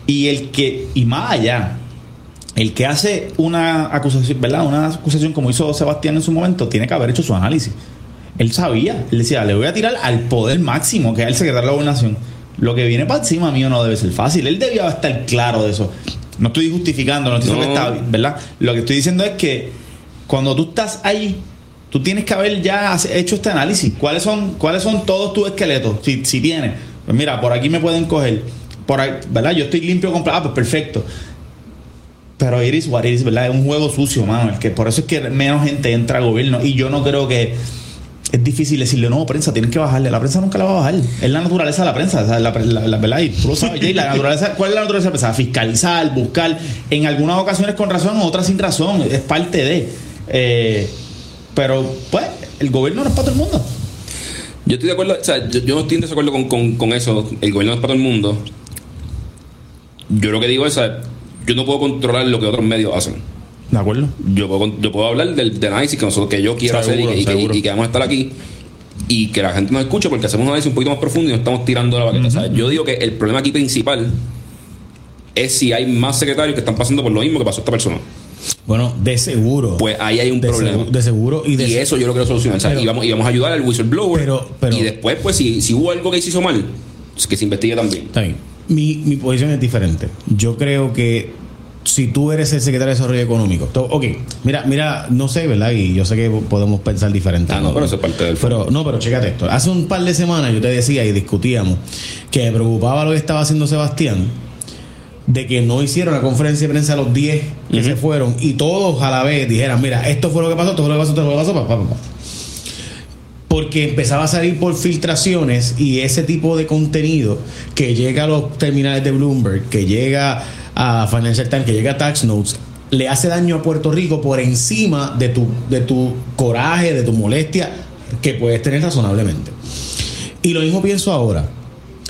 Y más allá, el que hace una acusación, ¿verdad? Una acusación como hizo Sebastián en su momento, tiene que haber hecho su análisis. Él sabía, él decía, le voy a tirar al poder máximo, que es el secretario de la gobernación. Lo que viene para encima mío no debe ser fácil. Él debía estar claro de eso. No estoy justificando, no estoy diciendo que está, ¿verdad? Lo que estoy diciendo es que cuando tú estás ahí, tú tienes que haber ya hecho este análisis. ¿Cuáles son todos tus esqueletos? Si tienes, pues mira, por aquí me pueden coger, por ahí, ¿verdad? Yo estoy limpio con pues perfecto. Pero it is what it is, ¿verdad? Es un juego sucio, mano. Por eso es que menos gente entra al gobierno. Y yo no creo que es difícil decirle, no, prensa, tienes que bajarle. La prensa nunca la va a bajar. Es la naturaleza de la prensa. O sea, la verdad, y tú lo sabes, Jay, la naturaleza, ¿cuál es la naturaleza de la prensa? Fiscalizar, buscar, en algunas ocasiones con razón, otras sin razón. Es parte de. Pero, pues, el gobierno no es para todo el mundo. Yo estoy de acuerdo, o sea, yo no estoy en desacuerdo con eso. El gobierno no es para todo el mundo. Yo lo que digo es, yo no puedo controlar lo que otros medios hacen. ¿De acuerdo? Yo puedo hablar del análisis que yo quiero hacer y que vamos a estar aquí y que la gente nos escuche porque hacemos un análisis un poquito más profundo y no estamos tirando la baqueta. ¿Sabes? Yo digo que el problema aquí principal es si hay más secretarios que están pasando por lo mismo que pasó esta persona. Bueno, de seguro. Pues ahí hay un problema. De seguro. Y eso yo lo quiero solucionar. Pero, y vamos a ayudar al whistleblower. Pero, y después, pues, si hubo algo que se hizo mal, que se investigue también. Está bien. Mi posición es diferente. Yo creo que si tú eres el secretario de Desarrollo Económico, ok, mira, no sé, ¿verdad? Y yo sé que podemos pensar diferente. No, pero eso es parte del fondo. Pero chécate esto. Hace un par de semanas yo te decía y discutíamos que me preocupaba lo que estaba haciendo Sebastián, de que no hicieron la conferencia de prensa a los 10 que se fueron y todos a la vez dijeran, mira, esto fue lo que pasó, esto fue lo que pasó, esto fue lo que pasó, porque empezaba a salir por filtraciones y ese tipo de contenido que llega a los terminales de Bloomberg, que llega a Financial Times, que llega a Tax Notes, le hace daño a Puerto Rico por encima de tu coraje, de tu molestia que puedes tener razonablemente. Y lo mismo pienso ahora.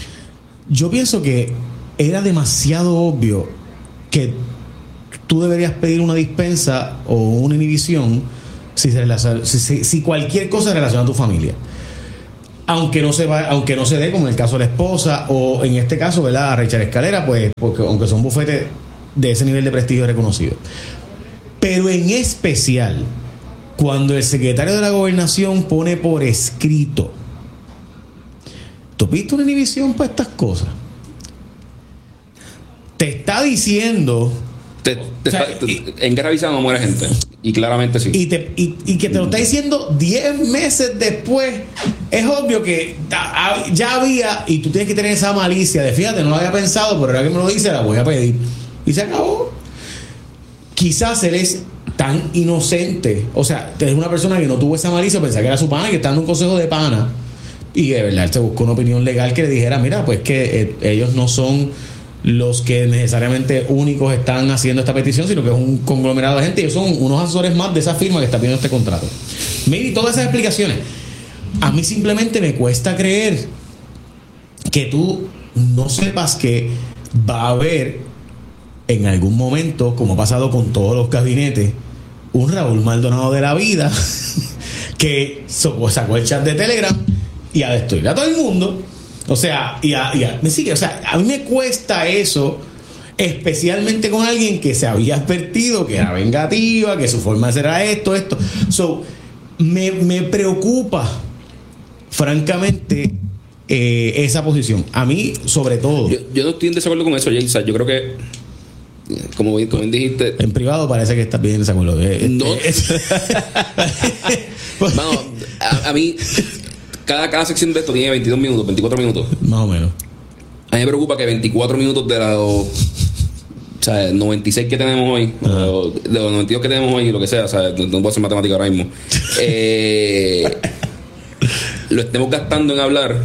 Yo pienso que era demasiado obvio que tú deberías pedir una dispensa o una inhibición si cualquier cosa relaciona a tu familia. Aunque no se dé, como en el caso de la esposa, o en este caso, ¿verdad?, a Richard Escalera, pues, porque aunque son bufetes de ese nivel de prestigio reconocido. Pero en especial, cuando el secretario de la Gobernación pone por escrito, ¿tú viste una inhibición para estas cosas? Te está diciendo... en guerra avisada no muere gente. Y claramente sí. Y que te lo está diciendo 10 meses después. Es obvio que ya había, y tú tienes que tener esa malicia de, fíjate, no lo había pensado, pero ahora que me lo dice, la voy a pedir. Y se acabó. Quizás él es tan inocente. O sea, es una persona que no tuvo esa malicia, pensaba que era su pana, que está dando un consejo de pana. Y de verdad, él se buscó una opinión legal que le dijera, mira, pues que ellos no son los que necesariamente únicos están haciendo esta petición, sino que es un conglomerado de gente y ellos son unos asesores más de esa firma que está pidiendo este contrato. Mire, todas esas explicaciones. A mí simplemente me cuesta creer que tú no sepas que va a haber en algún momento, como ha pasado con todos los gabinetes, un Raúl Maldonado de la vida que sacó el chat de Telegram y a destruir a todo el mundo. O sea, me sigue. O sea, a mí me cuesta eso, especialmente con alguien que se había advertido que era vengativa, que su forma de ser era esto. So, me preocupa, francamente, esa posición. A mí, sobre todo. Yo no estoy en desacuerdo con eso, Jay. O sea, yo creo que, como bien dijiste. En privado parece que estás bien en desacuerdo. No. Bueno, a mí. Cada sección de esto tiene 22 minutos, 24 minutos. Más o menos. A mí me preocupa que 24 minutos de los 96 que tenemos hoy, de los 92 que tenemos hoy, lo que sea, no puedo hacer matemática ahora mismo, lo estemos gastando en hablar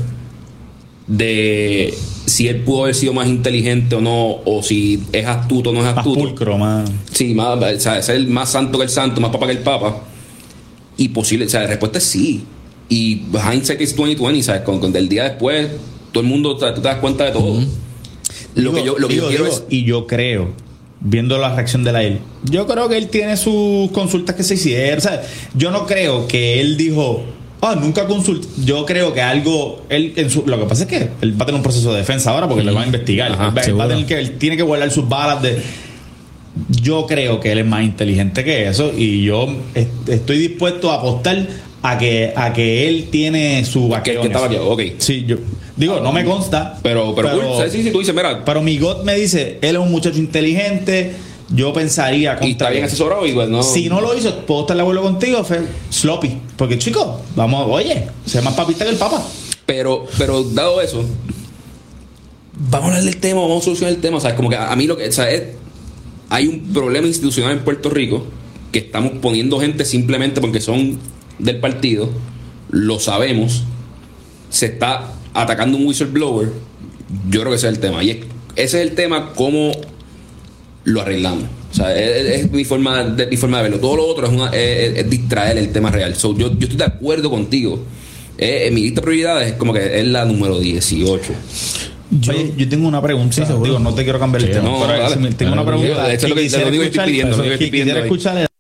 de si él pudo haber sido más inteligente o no, o si es astuto o no es astuto. Más pulcro, más. Sí, ser más santo que el santo, más papa que el papa. Y posible, la respuesta es sí. Y hindsight is 2020, ¿sabes? Con del día después, todo el mundo, tú te das cuenta de todo. Lo que yo quiero es... Y yo creo, viendo la reacción de él, yo creo que él tiene sus consultas que se hicieron. ¿Sabes? Yo no creo que él dijo, nunca consulté. Yo creo que algo... lo que pasa es que él va a tener un proceso de defensa ahora porque le van a investigar. Él tiene que guardar sus balas de... Yo creo que él es más inteligente que eso y yo estoy dispuesto a apostar a que él tiene su vaqueo. Que estaba aquí, ok. Sí, yo digo, no me consta, pero sí, tú dices, mira. Pero mi gut me dice, él es un muchacho inteligente, yo pensaría y está bien asesorado y pues no. Si no lo hizo, puedo estar de acuerdo contigo, sloppy, porque chicos, sé más papista que el papa. Pero dado eso, vamos a hablar del tema, vamos a solucionar el tema, o sea, como que a mí lo que, o sea, hay un problema institucional en Puerto Rico que estamos poniendo gente simplemente porque son del partido, lo sabemos, se está atacando un whistleblower. Yo creo que ese es el tema, y ese es el tema, cómo lo arreglamos. O sea, es mi forma de verlo. Todo lo otro es distraer el tema real. So, yo estoy de acuerdo contigo. En mi lista de prioridades es como que es la número 18. Yo tengo una pregunta. Sí, digo, no te quiero cambiar el tema. Pero tengo una pregunta. Eso es lo que estoy pidiendo. Quisiera escuchar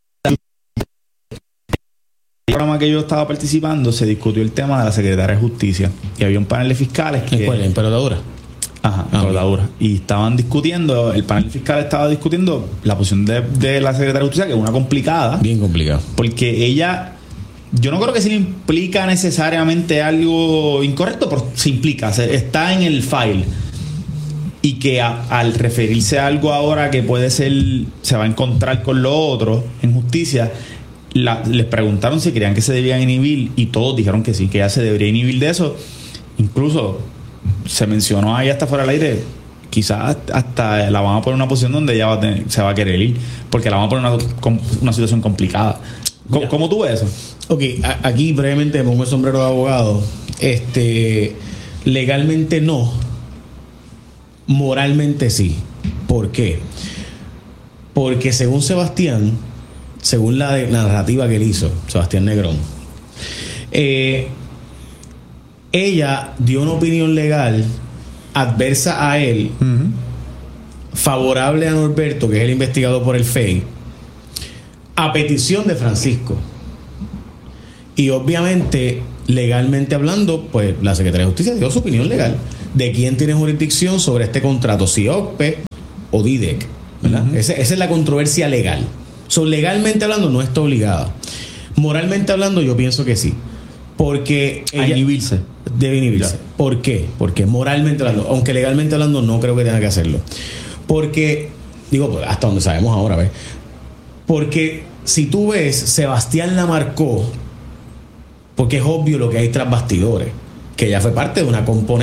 el programa que yo estaba participando. Se discutió el tema de la Secretaría de Justicia y había un panel de fiscales que... ¿En Emperadura? Ajá, Emperadura. Y estaban discutiendo, el panel fiscal estaba discutiendo la posición de la Secretaría de Justicia, que es una complicada. Bien complicada. Porque ella... Yo no creo que se le implica necesariamente algo incorrecto, pero se implica, está en el file. Y que al referirse a algo ahora que puede ser, se va a encontrar con lo otro en justicia, les preguntaron si querían que se debían inhibir y todos dijeron que sí, que ya se debería inhibir de eso. Incluso se mencionó ahí hasta fuera del aire, quizás hasta la van a poner en una posición donde ella se va a querer ir, porque la van a poner en una situación complicada. ¿Cómo tú ves eso? Ok, aquí brevemente pongo el sombrero de abogado. Legalmente no, moralmente sí. ¿Por qué? Porque según Sebastián, según la narrativa que él hizo, Sebastián Negrón, ella dio una opinión legal adversa a él, favorable a Norberto, que es el investigado por el FEI, a petición de Francisco. Y obviamente, legalmente hablando, pues la Secretaría de Justicia dio su opinión legal de quién tiene jurisdicción sobre este contrato, si OCPE o DIDEC, ¿verdad? Esa es la controversia legal. Legalmente hablando, no está obligada. Moralmente hablando, yo pienso que sí. Porque a inhibirse. Debe inhibirse. Ya. ¿Por qué? Porque moralmente hablando, aunque legalmente hablando no creo que tenga que hacerlo. Porque, digo, pues, hasta donde sabemos ahora, ¿ves? Porque si tú ves, Sebastián la marcó, porque es obvio lo que hay tras bastidores, que ella fue parte de una componente